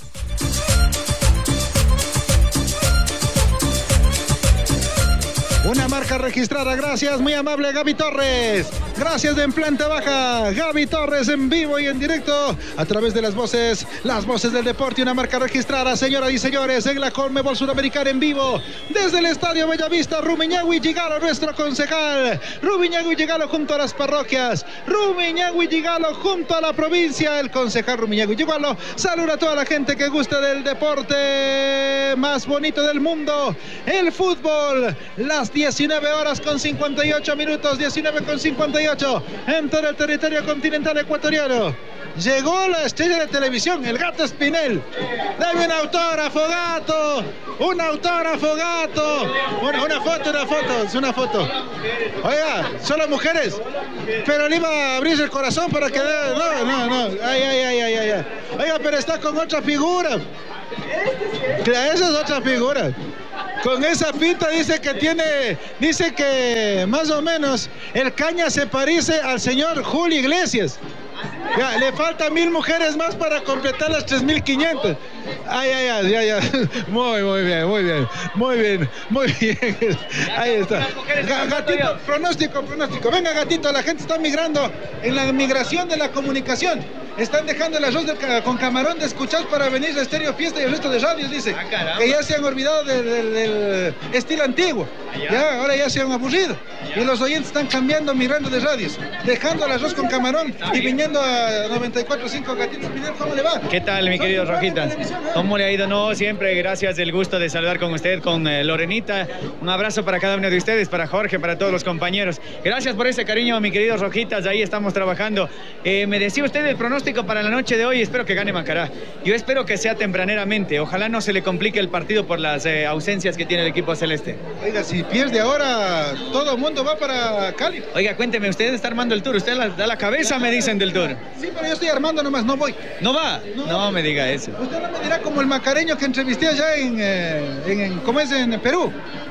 Una marca registrada, gracias, muy amable Gaby Torres. Gracias en planta baja, Gaby Torres en vivo y en directo a través de las voces, las voces del deporte. Una marca registrada, señoras y señores, en la Conmebol Sudamericana en vivo. Desde el Estadio Bellavista, Rumiñahui Gigalo, nuestro concejal. Rumiñahui Gigalo junto a las parroquias. Rumiñahui Gigalo junto a la provincia. El concejal Rumiñahui Gigalo saluda a toda la gente que gusta del deporte más bonito del mundo, el fútbol. Las diecinueve horas con cincuenta y ocho minutos, diecinueve con cincuenta y ocho en todo el territorio continental ecuatoriano. Llegó la estrella de televisión, el Gato Espinel. Dame un autógrafo, Gato. Un autógrafo, Gato. Una, una foto, una foto, es una foto. Oiga, solo mujeres. Pero le iba a abrir el corazón para que... No, no, no. Ay, ay, ay, ay, ay. Oiga, pero está con otra figura. Esa es otra figura. Con esa pinta dice que tiene, dice que más o menos el Caña se parece al señor Julio Iglesias. Ya, le faltan mil mujeres más para completar las tres mil quinientas. Ay, ay, ay, ay, ay. Muy, muy bien, muy bien, muy bien, muy bien. Ahí está. Gatito, pronóstico, pronóstico. Venga, Gatito, la gente está migrando en la migración de la comunicación. Están dejando el arroz de, con camarón de escuchar para venir a Estéreo Fiesta y el resto de radios, dice. Ah, que ya se han olvidado del, del, del estilo antiguo. Allá. Ya, ahora ya se han aburrido. Allá. Y los oyentes están cambiando, migrando de radios. Dejando el arroz con camarón y viniendo a noventa y cuatro punto cinco. Gatito Pinel, ¿cómo le va? ¿Qué tal, mi querido Rojitas? ¿Cómo le ha ido? No, siempre gracias, el gusto de saludar con usted, con eh, Lorenita. Un abrazo para cada uno de ustedes, para Jorge, para todos los compañeros. Gracias por ese cariño, mi querido Rojitas. Ahí estamos trabajando. Eh, me decía usted el pronóstico para la noche de hoy. Espero que gane Macará. Yo espero que sea tempraneramente. Ojalá no se le complique el partido por las eh, ausencias que tiene el equipo celeste. Oiga, si pierde ahora, todo el mundo va para Cali. Oiga, cuénteme, usted está armando el tour. Usted la, da la cabeza, me dicen del tour. Sí, pero yo estoy armando nomás, no voy. ¿No va? No, no me diga eso. Usted no me dirá como el macareño que entrevisté allá en, eh, en, en ¿cómo es? En Perú.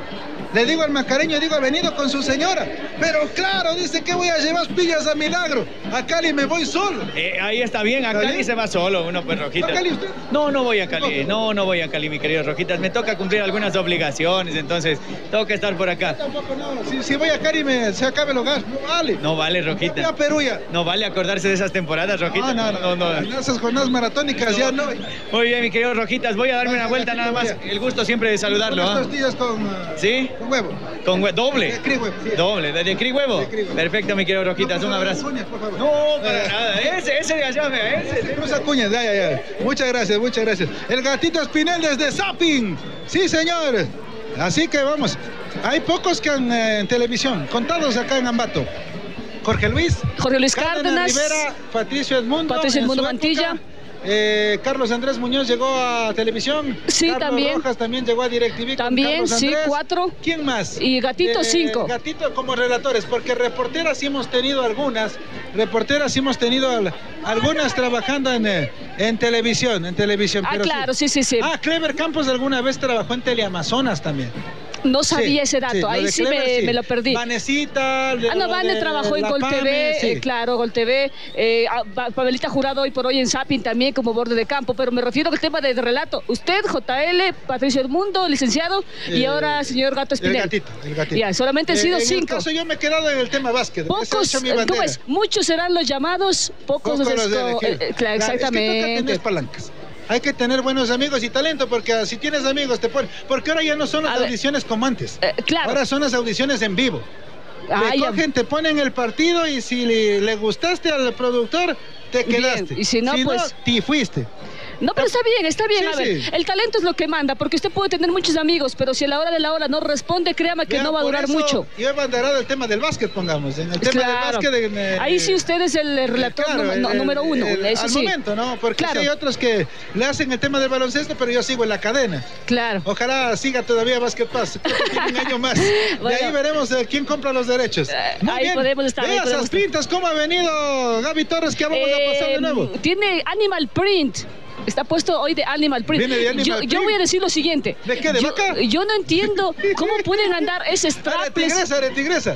Le digo al macareño, digo, ha venido con su señora. Pero claro, dice que voy a llevar pillas a Milagro. A Cali me voy solo. Eh, ahí está bien, a Cali se va solo uno, pues, Rojitas. ¿A Cali usted? No, no voy a Cali, no, no voy a Cali, mi querido Rojitas. Me toca cumplir algunas obligaciones, entonces tengo que estar por acá. Tampoco, no. Si, si voy a Cali me, se acabe el hogar, no vale. No vale, Rojitas. Voy a Perú ya. No vale acordarse de esas temporadas, Rojitas. No, no, no. no, no. Esas jornadas maratónicas no, ya no. Muy bien, mi querido Rojitas, voy a darme una vuelta nada más. El gusto siempre de saludarlo. Unas tortillas con... Uh, ¿Sí? Con huevo. Con doble. De cri huevo. Sí. Doble, ¿de, de cri huevo? De cri huevo. Perfecto, mi querido Rojitas, no, un abrazo. Cuñas, por favor. No, para nada. Ese, ese de allá, vea, ese. Cruza Cuñas, ya, ya, ya. Muchas gracias, muchas gracias. El Gatito Espinel desde Zapping. Sí, señor. Así que vamos. Hay pocos que han eh, en televisión, contados acá en Ambato. Jorge Luis. Jorge Luis Cárdenas. Rivera, Patricio Edmundo. Patricio Edmundo Mantilla. Eh, Carlos Andrés Muñoz llegó a televisión. Sí, Carlos también. Rojas también llegó a DirecTV. También, sí, cuatro. ¿Quién más? Y Gatito, eh, cinco. Gatito como relatores, porque reporteras sí hemos tenido algunas. Reporteras sí hemos tenido al, algunas trabajando en, en televisión, en televisión. Ah, pero claro, sí, sí, sí. Ah, Clever Campos alguna vez trabajó en Teleamazonas también. No sabía sí, ese dato, sí, ahí sí, Clever, me, sí me lo perdí. Vanecita. Ah, no, Vane trabajó en Gol T V, sí. eh, claro, Gol T V. Eh, Pavelita Jurado hoy por hoy en Zapping también como borde de campo, pero me refiero al tema de relato. Usted, J L, Patricio Edmundo, licenciado, eh, y ahora señor Gato Espinel. El gatito, el gatito. Ya, solamente han sido eh, en cinco. En caso yo me he quedado en el tema básquet. Pocos, ¿cómo es? Muchos serán los llamados, pocos, pocos los esto, eh, claro, exactamente. Es que toca tener palancas. Hay que tener buenos amigos y talento, porque si tienes amigos te ponen... Porque ahora ya no son las a audiciones ver, como antes. Eh, claro. Ahora son las audiciones en vivo. Te cogen, te ponen el partido y si le, le gustaste al productor, te quedaste. Bien. Y si no, si pues... no, te fuiste. No, pero está bien, está bien. Sí, a ver, sí. El talento es lo que manda, porque usted puede tener muchos amigos, pero si a la hora de la hora no responde, créame que ya, no va a durar mucho. Yo he abanderado el tema del básquet, pongamos. En el tema claro. del básquet. En, eh, Ahí sí usted es el relator claro, no, el, número uno. El, eso al sí. momento, ¿no? Porque claro. sí hay otros que le hacen el tema del baloncesto, pero yo sigo en la cadena. Claro. Ojalá siga todavía Basket Pass. Un año más. Bueno. De ahí veremos eh, quién compra los derechos. Muy ahí bien. Podemos estar. Vea esas pintas, ¿cómo ha venido Gaby Torres? Que vamos eh, a pasar de nuevo. Tiene Animal Print. Está puesto hoy de Animal Print. De Animal yo, Print. yo voy a decir lo siguiente. ¿De qué? ¿De yo, vaca? yo no entiendo cómo pueden andar ese strapless. De tigresa, de tigresa.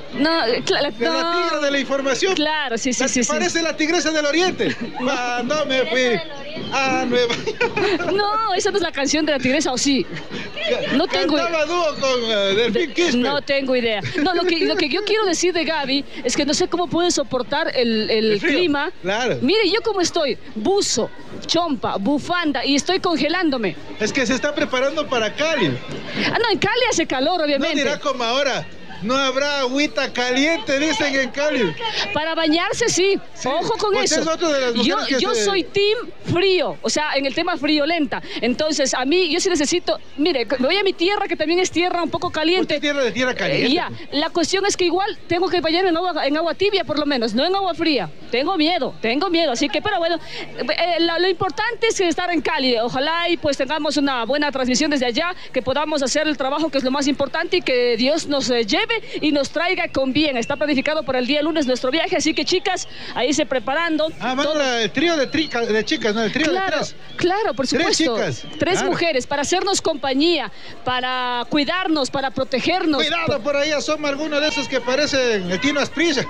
No, claro, De la no. tigra de la información. Claro, sí, sí, La sí. que sí. parece la tigresa del oriente. Cuando me fui a Nueva York. No, esa no es la canción de la tigresa, ¿o sí? No tengo Cantaba dúo con uh, Delfín Quispe. No tengo idea. No, lo que, lo que yo quiero decir de Gaby es que no sé cómo puede soportar el, el, El frío, clima. claro. Mire, yo cómo estoy, buzo, chompa, bufanda y estoy congelándome. Es que se está preparando para Cali. Ah, no, en Cali hace calor, No obviamente. dirá como ahora. No habrá agüita caliente, dicen en Cali. Para bañarse, sí. Ojo con Pues eso. es otro de las yo mujeres que yo se- soy team frío, o sea, en el tema friolenta. Entonces, a mí, yo sí necesito... Mire, me voy a mi tierra, que también es tierra un poco caliente. Usted tierra de tierra caliente. Eh, ya, la cuestión es que igual tengo que bañarme en agua, en agua tibia, por lo menos, no en agua fría. Tengo miedo, tengo miedo. Así que, pero bueno, eh, lo, lo importante es estar en Cali. Ojalá y pues tengamos una buena transmisión desde allá, que podamos hacer el trabajo que es lo más importante y que Dios nos eh, lleve y nos traiga con bien. Está planificado para el día lunes nuestro viaje, así que chicas, ahí se preparando. Ah, van la- el trío de, trica- de chicas, ¿no? El trío Claro, de tres. claro, por Tres supuesto. chicas, Tres claro. mujeres para hacernos compañía, para cuidarnos, para protegernos. Cuidado, por ahí asoma alguno de esos que parecen el Tino Asprilla.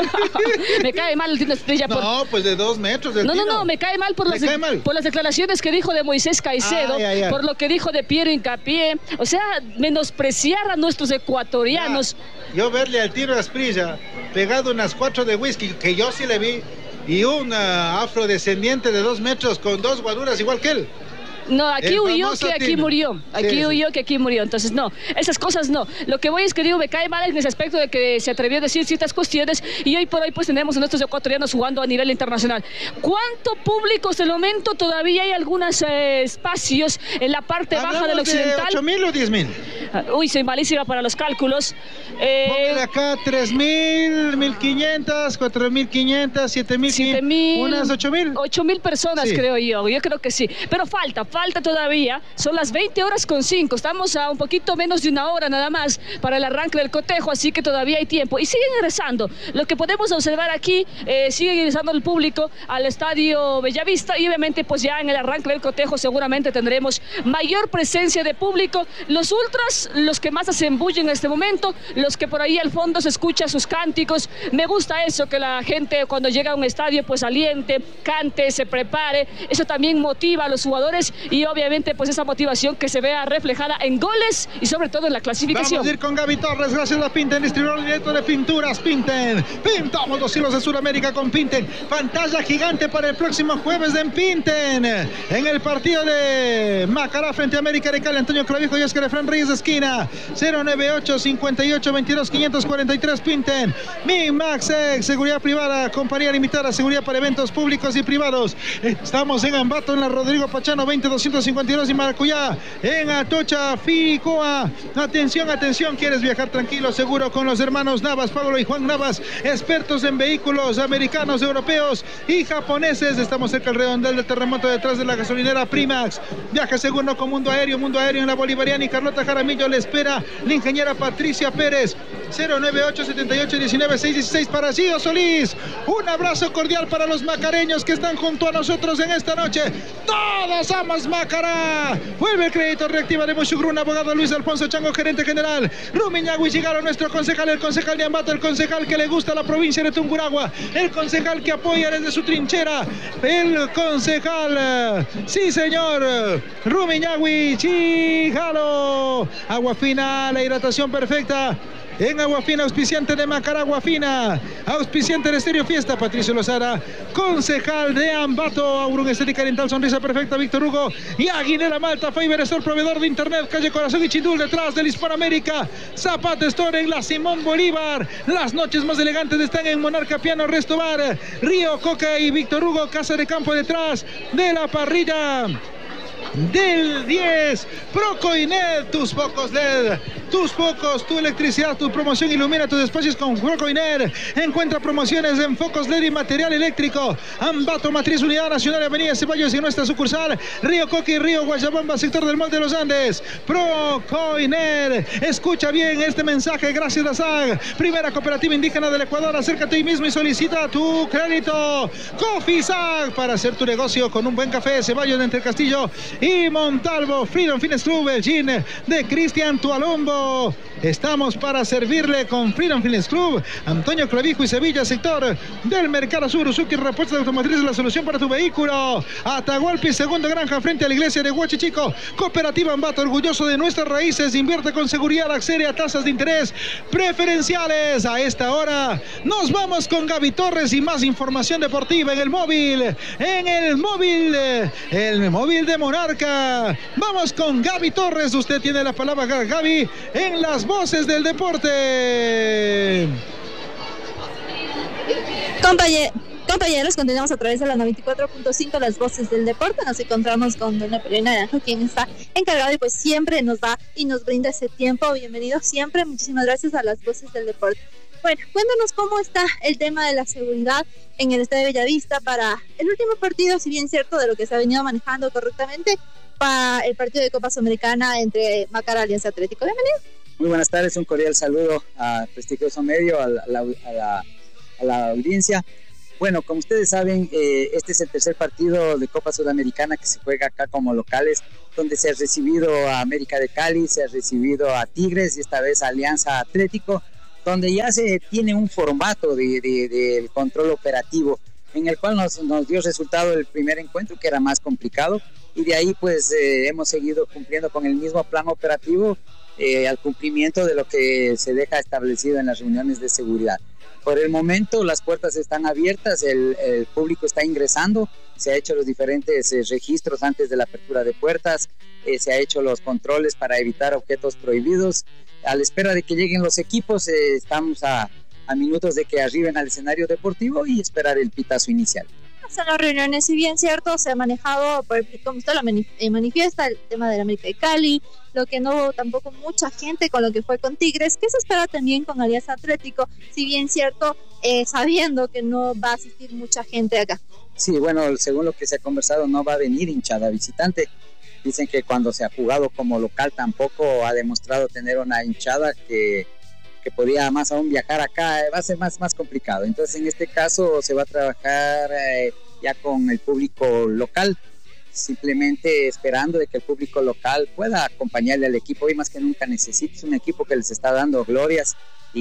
Me cae mal el Tino Asprilla. por- No, pues de dos metros del No, no, Tino. no, me cae mal por ¿Le las, cae mal? por las declaraciones que dijo de Moisés Caicedo, Ay, ay, ay. por lo que dijo de Piero Hincapié, o sea, menospreciar a nuestros ecuatorianos. Yo verle al Tino Asprilla pegado unas cuatro de whisky, que yo sí le vi, y un ah, afrodescendiente de dos metros con dos guaduras igual que él. No, aquí El huyó famoso que aquí Tino. murió. Aquí Sí, sí. huyó que aquí murió. Entonces, no, esas cosas no. Lo que voy es que digo, me cae mal en ese aspecto de que se atrevió a decir ciertas cuestiones y hoy por hoy pues tenemos a nuestros ecuatorianos jugando a nivel internacional. ¿Cuánto público hasta el momento? Todavía hay algunos eh, espacios en la parte baja del ¿Hablamos de occidental. ocho mil o diez mil? Ah, Uy, soy malísima para los cálculos. Eh, Póngale acá tres mil, mil quinientos, cuatro mil quinientos, siete mil, siete mil, unas ocho mil. ocho mil personas, Sí. creo yo. Yo creo que sí. Pero falta, falta todavía. Son las veinte horas con cinco. Estamos a un poquito menos de una hora nada más para el arranque del cotejo, así que todavía hay tiempo. Y siguen ingresando. Lo que podemos observar aquí, eh, sigue ingresando el público al estadio Bellavista y obviamente pues ya en el arranque del cotejo seguramente tendremos mayor presencia de público. Los ultras, los que más hacen bulla en este momento, los que por ahí al fondo se escuchan sus cánticos. Me gusta eso, que la gente cuando llega a un estadio pues aliente, cante, se prepare. Eso también motiva a los jugadores y obviamente pues esa motivación que se vea reflejada en goles y sobre todo en la clasificación. Vamos a ir con Gaby Torres, gracias a Pinten, distribuidor directo de pinturas Pinten. Pintamos los hilos de Sudamérica con Pinten. Pantalla gigante para el próximo jueves en Pinten. En el partido de Macará frente a América de Cali, Antonio Clavijo y Oscar Efraín Reyes de esquina. cero nueve ocho, cincuenta y ocho, veintidós, quinientos cuarenta y tres Pinten. Mi Maxex, seguridad privada, compañía limitada, seguridad para eventos públicos y privados. Estamos en Ambato, en la Rodrigo Pachano veinte doscientos cincuenta y dos y Maracuyá, en Atocha, Ficoa. Atención, atención, ¿quieres viajar tranquilo, seguro con los hermanos Navas, Pablo y Juan Navas, expertos en vehículos americanos, europeos y japoneses? Estamos cerca del redondel del terremoto detrás de la gasolinera Primax. Viaja seguro con Mundo Aéreo, Mundo Aéreo en la Bolivariana y Carlota Jaramillo le espera la ingeniera Patricia Pérez. cero nueve ocho, setenta y ocho, diecinueve, seiscientos dieciséis para Gio Solís. Un abrazo cordial para los macareños que están junto a nosotros en esta noche. Todos somos Macará. Vuelve el crédito, reactiva de Mushugrun, abogado Luis Alfonso Chango, gerente general. Rumiñahui Chigaro, nuestro concejal, el concejal de Ambato, el concejal que le gusta a la provincia de Tungurahua, el concejal que apoya desde su trinchera, el concejal, eh, sí señor, eh, Rumiñahui Chigaro. Agua fina, la hidratación perfecta. En Agua Fina, auspiciante de Macará, Agua Fina, auspiciante de Estéreo Fiesta, Patricio Lozada, concejal de Ambato, Aurum Estética Dental, Sonrisa Perfecta, Víctor Hugo y Aguilera Malta, Fiber Store, proveedor de internet, calle Corazón y Chindul, detrás del Hispanoamérica, Zapata Store en la Simón Bolívar. Las noches más elegantes están en Monarca Piano Resto Bar, Río Coca y Víctor Hugo, casa de campo detrás de la parrilla del diez. Procoinet, tus focos L E D, tus focos, tu electricidad, tu promoción, ilumina tus espacios con Procoinet. Encuentra promociones en focos L E D y material eléctrico. Ambato, Matriz, Unidad Nacional, Avenida Ceballos y nuestra sucursal Río Coqui, Río Guayabamba, sector del Molde de los Andes. Procoinet, escucha bien este mensaje gracias a S A G, primera cooperativa indígena del Ecuador. Acércate hoy mismo y solicita tu crédito. Coffee S A G, para hacer tu negocio con un buen café. Ceballos de Entre Castillo y Montalvo. Freedom Fitness Club, el gym de Cristian Tualombo. Clavijo. Estamos para servirle con Freedom Fitness Club, Antonio Clavijo y Sevilla, sector del Mercado Sur. Usuki Repuestos Automotrices, la solución para tu vehículo. Atahualpi, segunda granja frente a la iglesia de Huachichico. Cooperativa Ambato, orgulloso de nuestras raíces. Invierte con seguridad, accede a tasas de interés preferenciales. A esta hora nos vamos con Gaby Torres y más información deportiva en el móvil. En el móvil, el móvil de Monarca. Vamos con Gaby Torres. Usted tiene la palabra, Gaby, en las voces del deporte. Compañe Compañeros, continuamos a través de la noventa y cuatro punto cinco, las voces del deporte. Nos encontramos con Doña Perina Naranjo, quien está encargado y pues siempre nos da y nos brinda ese tiempo. Bienvenido siempre, muchísimas gracias a las voces del deporte. Bueno, cuéntanos cómo está el tema de la seguridad en el Estadio Bellavista para el último partido, si bien cierto, de lo que se ha venido manejando correctamente para el partido de Copa Sudamericana entre Macará y Alianza Atlético. Bienvenido. Muy buenas tardes, un cordial saludo a prestigioso medio, a la, a la, a la audiencia. Bueno, como ustedes saben, eh, este es el tercer partido de Copa Sudamericana que se juega acá como locales, donde se ha recibido a América de Cali, se ha recibido a Tigres y esta vez a Alianza Atlético, donde ya se tiene un formato de, de, de control operativo, en el cual nos, nos dio resultado el primer encuentro, que era más complicado, y de ahí pues eh, hemos seguido cumpliendo con el mismo plan operativo eh, al cumplimiento de lo que se deja establecido en las reuniones de seguridad. Por el momento las puertas están abiertas, el, el público está ingresando, se ha hecho los diferentes eh, registros antes de la apertura de puertas, eh, se ha hecho los controles para evitar objetos prohibidos. A la espera de que lleguen los equipos, eh, estamos a, a minutos de que arriben al escenario deportivo y esperar el pitazo inicial. En las reuniones, si bien cierto, se ha manejado, como usted lo manifiesta, el tema de la América de Cali, lo que no hubo tampoco mucha gente con lo que fue con Tigres. ¿Qué se espera también con Alianza Atlético? Si bien cierto, eh, sabiendo que no va a asistir mucha gente acá. Sí, bueno, según lo que se ha conversado, no va a venir hinchada visitante. Dicen que cuando se ha jugado como local tampoco ha demostrado tener una hinchada que... que podía más aún viajar acá, va a ser más, más complicado. Entonces en este caso se va a trabajar eh, ya con el público local, simplemente esperando de que el público local pueda acompañarle al equipo. Hoy más que nunca necesita un equipo que les está dando glorias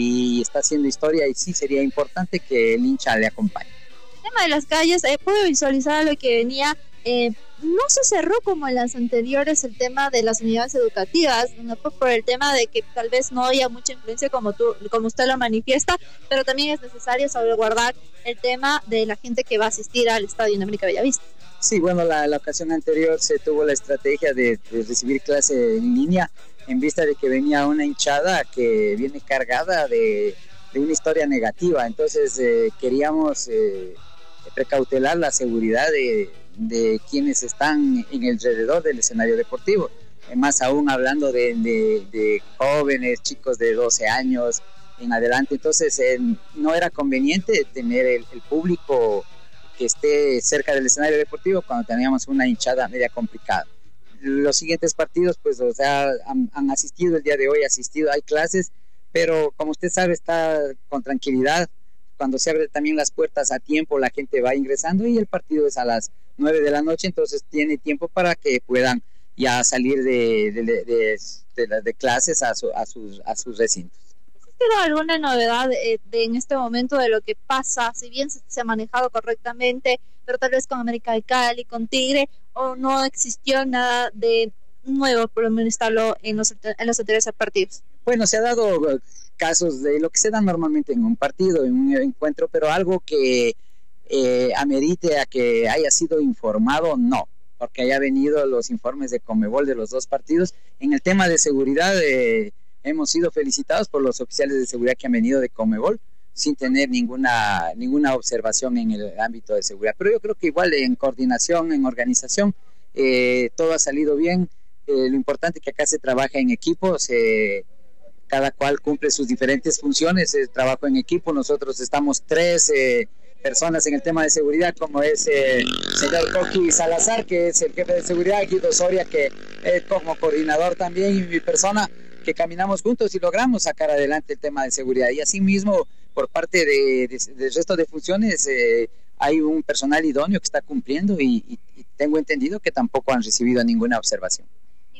y está haciendo historia, y sí sería importante que el hincha le acompañe. El tema de las calles, eh, puedo visualizar lo que venía. Eh, no se cerró como en las anteriores el tema de las unidades educativas, no por el tema de que tal vez no haya mucha influencia como tú, como usted lo manifiesta, pero también es necesario salvaguardar el tema de la gente que va a asistir al Estadio en América Bellavista. Sí, bueno, la, la ocasión anterior se tuvo la estrategia de, de recibir clase en línea en vista de que venía una hinchada que viene cargada de, de una historia negativa, entonces eh, queríamos eh, precautelar la seguridad de de quienes están en el alrededor del escenario deportivo, más aún hablando de, de, de jóvenes, chicos de doce años en adelante. Entonces eh, no era conveniente tener el, el público que esté cerca del escenario deportivo cuando teníamos una hinchada media complicada. Los siguientes partidos pues o sea, han, han asistido el día de hoy, asistido, hay clases, pero como usted sabe está con tranquilidad. Cuando se abren también las puertas a tiempo, la gente va ingresando y el partido es a las nueve de la noche, entonces tiene tiempo para que puedan ya salir de, de, de, de, de, de clases a, su, a, sus, a sus recintos. ¿Existe alguna novedad de, de, en este momento de lo que pasa? Si bien se, se ha manejado correctamente, pero tal vez con América de Cali, con Tigre, o no existió nada de nuevo, por lo menos estarlo en los, en los anteriores partidos. Bueno, se ha dado casos de lo que se da normalmente en un partido, en un encuentro, pero algo que eh, amerite a que haya sido informado, no, porque haya venido los informes de Conmebol de los dos partidos. En el tema de seguridad eh, hemos sido felicitados por los oficiales de seguridad que han venido de Conmebol sin tener ninguna, ninguna observación en el ámbito de seguridad, pero yo creo que igual en coordinación, en organización, eh, todo ha salido bien. Eh, lo importante es que acá se trabaja en equipos, eh, cada cual cumple sus diferentes funciones, el trabajo en equipo. Nosotros estamos tres eh, personas en el tema de seguridad, como es el eh, señor Coqui Salazar, que es el jefe de seguridad, Guido Soria, que es como coordinador también, y mi persona, que caminamos juntos y logramos sacar adelante el tema de seguridad. Y asimismo, por parte de, de, del resto de funciones, eh, hay un personal idóneo que está cumpliendo y, y, y tengo entendido que tampoco han recibido ninguna observación. De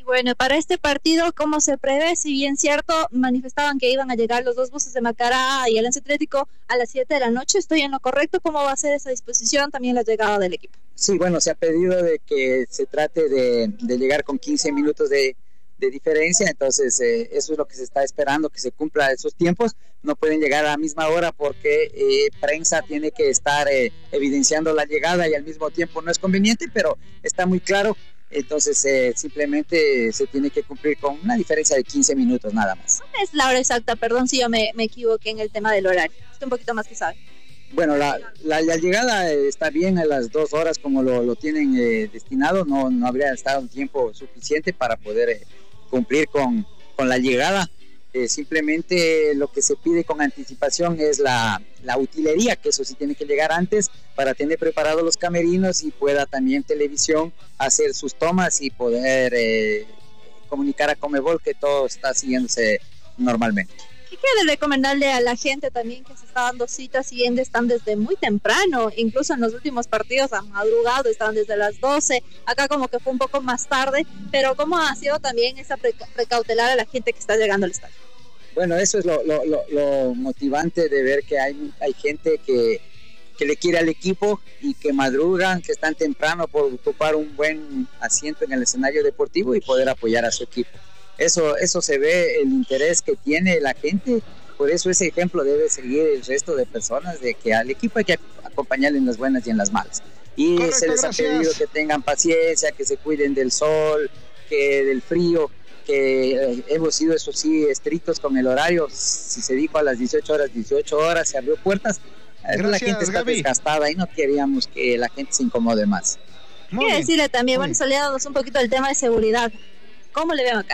Y bueno, para este partido, ¿cómo se prevé? Si bien cierto, manifestaban que iban a llegar los dos buses de Macará y Alianza Atlético a las siete de la noche. ¿Estoy en lo correcto? ¿Cómo va a ser esa disposición? También la llegada del equipo. Sí, bueno, se ha pedido de que se trate de, de llegar con quince minutos de, de diferencia, entonces eh, eso es lo que se está esperando, que se cumpla esos tiempos. No pueden llegar a la misma hora porque eh, prensa tiene que estar eh, evidenciando la llegada y al mismo tiempo no es conveniente, pero está muy claro. Entonces eh, simplemente se tiene que cumplir con una diferencia de quince minutos nada más. ¿Cuál es la hora exacta? Perdón si yo me, me equivoqué en el tema del horario. Usted un poquito más que sabe. Bueno, la, la, la llegada está bien a las dos horas como lo, lo tienen eh, destinado. No, no habría estado un tiempo suficiente para poder eh, cumplir con, con la llegada. Eh, simplemente lo que se pide con anticipación es la, la utilería, que eso sí tiene que llegar antes para tener preparados los camerinos y pueda también televisión hacer sus tomas y poder eh, comunicar a Conmebol que todo está siguiéndose normalmente. ¿Qué quiere recomendarle a la gente también que se está dando citas y están desde muy temprano? Incluso en los últimos partidos han madrugado, estaban desde las doce, acá como que fue un poco más tarde, pero ¿cómo ha sido también esa precautelar a la gente que está llegando al estadio? Bueno, eso es lo, lo, lo, lo motivante de ver que hay, hay gente que, que le quiere al equipo y que madrugan, que están temprano por ocupar un buen asiento en el escenario deportivo y poder apoyar a su equipo. Eso, eso se ve el interés que tiene la gente, por eso ese ejemplo debe seguir el resto de personas, de que al equipo hay que acompañarle en las buenas y en las malas. Y Correcto, se les gracias. ha pedido que tengan paciencia, que se cuiden del sol, que del frío, que eh, hemos sido, eso sí, estrictos con el horario. Si se dijo a las dieciocho horas, dieciocho horas, se abrió puertas. Gracias, la gente está Gaby. desgastada y no queríamos que la gente se incomode más. Quiero decirle también, Muy bueno, solíamos un poquito del tema de seguridad. ¿Cómo le veo acá?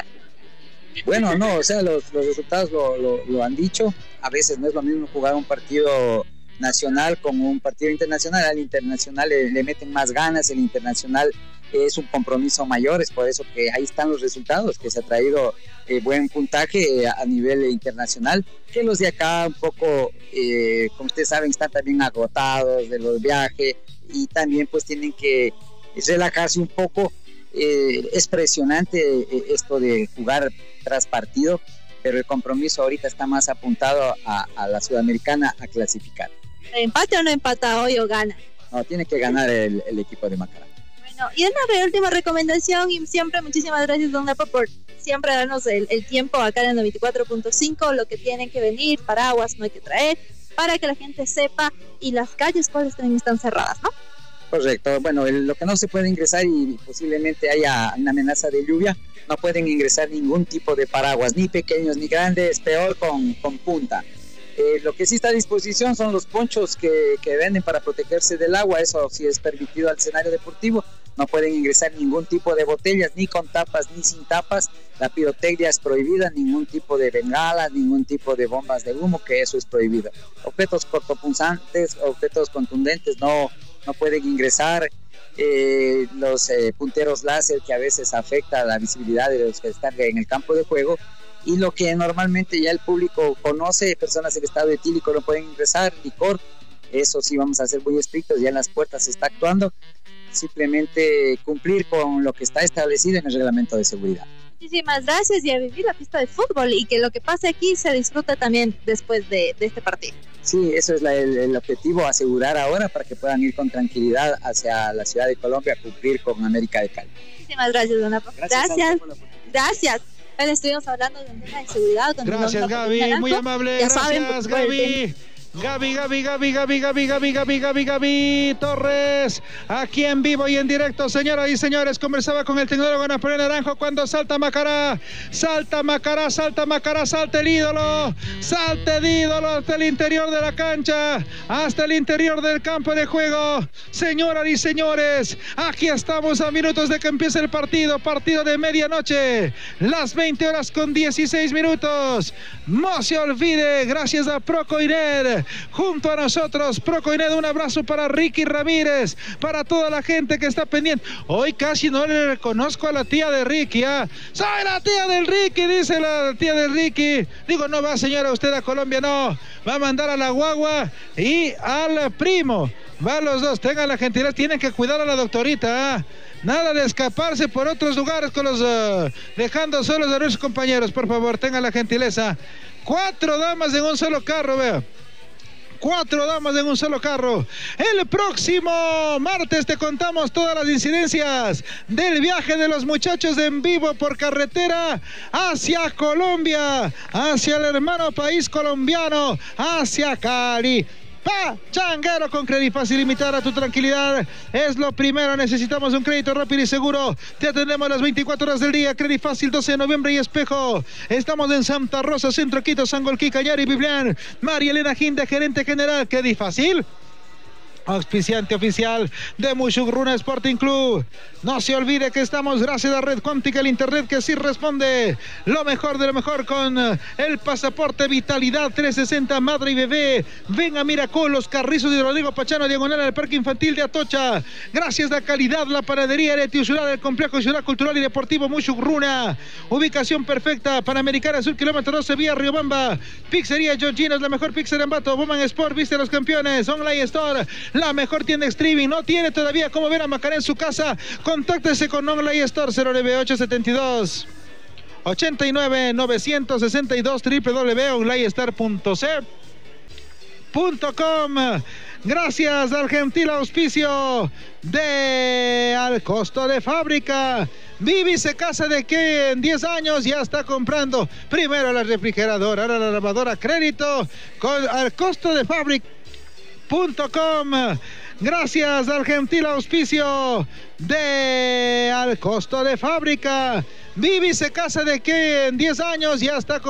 Bueno, no, o sea, los, los resultados lo, lo, lo han dicho. A veces no es lo mismo jugar un partido nacional con un partido internacional. Al internacional le, le meten más ganas, el internacional es un compromiso mayor, es por eso que ahí están los resultados, que se ha traído eh, buen puntaje a nivel internacional, que los de acá un poco, eh, como ustedes saben, están también agotados de los viajes y también pues tienen que relajarse un poco. Eh, es presionante eh, esto de jugar tras partido, pero el compromiso ahorita está más apuntado a, a la Sudamericana a clasificar. ¿Empate o no empata hoy o gana? No, tiene que ganar el, el equipo de Macará. Bueno, y una última recomendación, y siempre muchísimas gracias, don Napo, por siempre darnos el, el tiempo acá en el noventa y cuatro punto cinco, lo que tienen que venir, paraguas no hay que traer, para que la gente sepa, y las calles cuáles también están cerradas, ¿no? Correcto, bueno, el, lo que no se puede ingresar y posiblemente haya una amenaza de lluvia, no pueden ingresar ningún tipo de paraguas, ni pequeños ni grandes, peor con, con punta. Eh, lo que sí está a disposición son los ponchos que, que venden para protegerse del agua, eso sí es permitido al escenario deportivo. No pueden ingresar ningún tipo de botellas, ni con tapas ni sin tapas. La pirotecnia es prohibida, ningún tipo de bengalas, ningún tipo de bombas de humo, que eso es prohibido. Objetos cortopunzantes, objetos contundentes no, no pueden ingresar. Eh, los eh, punteros láser, que a veces afecta la visibilidad de los que están en el campo de juego. Y lo que normalmente ya el público conoce, personas en estado etílico no pueden ingresar, licor, eso sí vamos a ser muy estrictos, ya en las puertas se está actuando. Simplemente cumplir con lo que está establecido en el reglamento de seguridad. Muchísimas gracias, y a vivir la pista de fútbol, y que lo que pase aquí se disfrute también después de, de este partido. Sí, eso es la, el, el objetivo, asegurar ahora para que puedan ir con tranquilidad hacia la ciudad de Colombia a cumplir con América de Cali. Muchísimas gracias, don Napo. Gracias. Gracias. Gracias. Bueno, estuvimos hablando de un tema de seguridad. Con gracias, Gaby, muy amable. Ya gracias, saben, Gaby. Gaby, Gaby, Gaby, Gaby, Gaby, Gaby, Gaby, Gaby, Gaby Torres, aquí en vivo y en directo, señoras y señores. Conversaba con el tecnólogo Napoleón Naranjo cuando salta Macará, salta Macará, salta Macará, salta el ídolo, salta el ídolo hasta el interior de la cancha, hasta el interior del campo de juego. Señoras y señores, aquí estamos a minutos de que empiece el partido, partido de medianoche, las veinte horas con dieciséis minutos. No se olvide, gracias a Procoiner, junto a nosotros, Procoiner, un abrazo para Ricky Ramírez, para toda la gente que está pendiente. Hoy casi no le reconozco a la tía de Ricky, ¿ah? Soy la tía del Ricky, dice la tía del Ricky. Digo, no va, señora, usted a Colombia, no. Va a mandar a la guagua y al primo. Va los dos, tengan la gentileza, tienen que cuidar a la doctorita, ¿eh? Nada de escaparse por otros lugares con los uh, dejando solos a nuestros compañeros, por favor, tengan la gentileza. Cuatro damas en un solo carro, vea. Cuatro damas en un solo carro. El próximo martes te contamos todas las incidencias del viaje de los muchachos en vivo por carretera hacia Colombia, hacia el hermano país colombiano, hacia Cali. Pachanguero con Credit Fácil, limitar a tu tranquilidad es lo primero. Necesitamos un crédito rápido y seguro. Te atendemos las veinticuatro horas del día. Credit Fácil, doce de noviembre y Espejo. Estamos en Santa Rosa, Centro Quito, Sangolquí, Cañari, Biblián. María Elena Ginde, gerente general. Credit Fácil, auspiciante oficial de Muchugruna Sporting Club. No se olvide que estamos gracias a Red Cuántica, el internet que sí responde. Lo mejor de lo mejor con el pasaporte Vitalidad trescientos sesenta Madre y Bebé. Ven a Miracol, Los Carrizos de Rodrigo Pachano, diagonal al Parque Infantil de Atocha. Gracias a Calidad, la panadería Ereti Usural, el complejo Ciudad Cultural y Deportivo Muchugruna. Ubicación perfecta, Panamericana Sur, kilómetro doce, vía Riobamba. Pizzería Georgina, la mejor pizza de Ambato. Woman Sport, viste a los campeones. Online Store, la mejor tienda streaming. No tiene todavía cómo ver a Macarena en su casa. Contáctese con Online Store cero nueve ocho setenta y dos ochenta y nueve novecientos sesenta y dos, w w w punto online star punto c punto com. Gracias al gentil auspicio de Al Costo de Fábrica. Vivi se casa de que en diez años ya está comprando primero la refrigeradora, ahora la lavadora, crédito con Al Costo de Fábrica punto com. Gracias al gentil auspicio de Al Costo de Fábrica. Vivi se casa de que en diez años ya está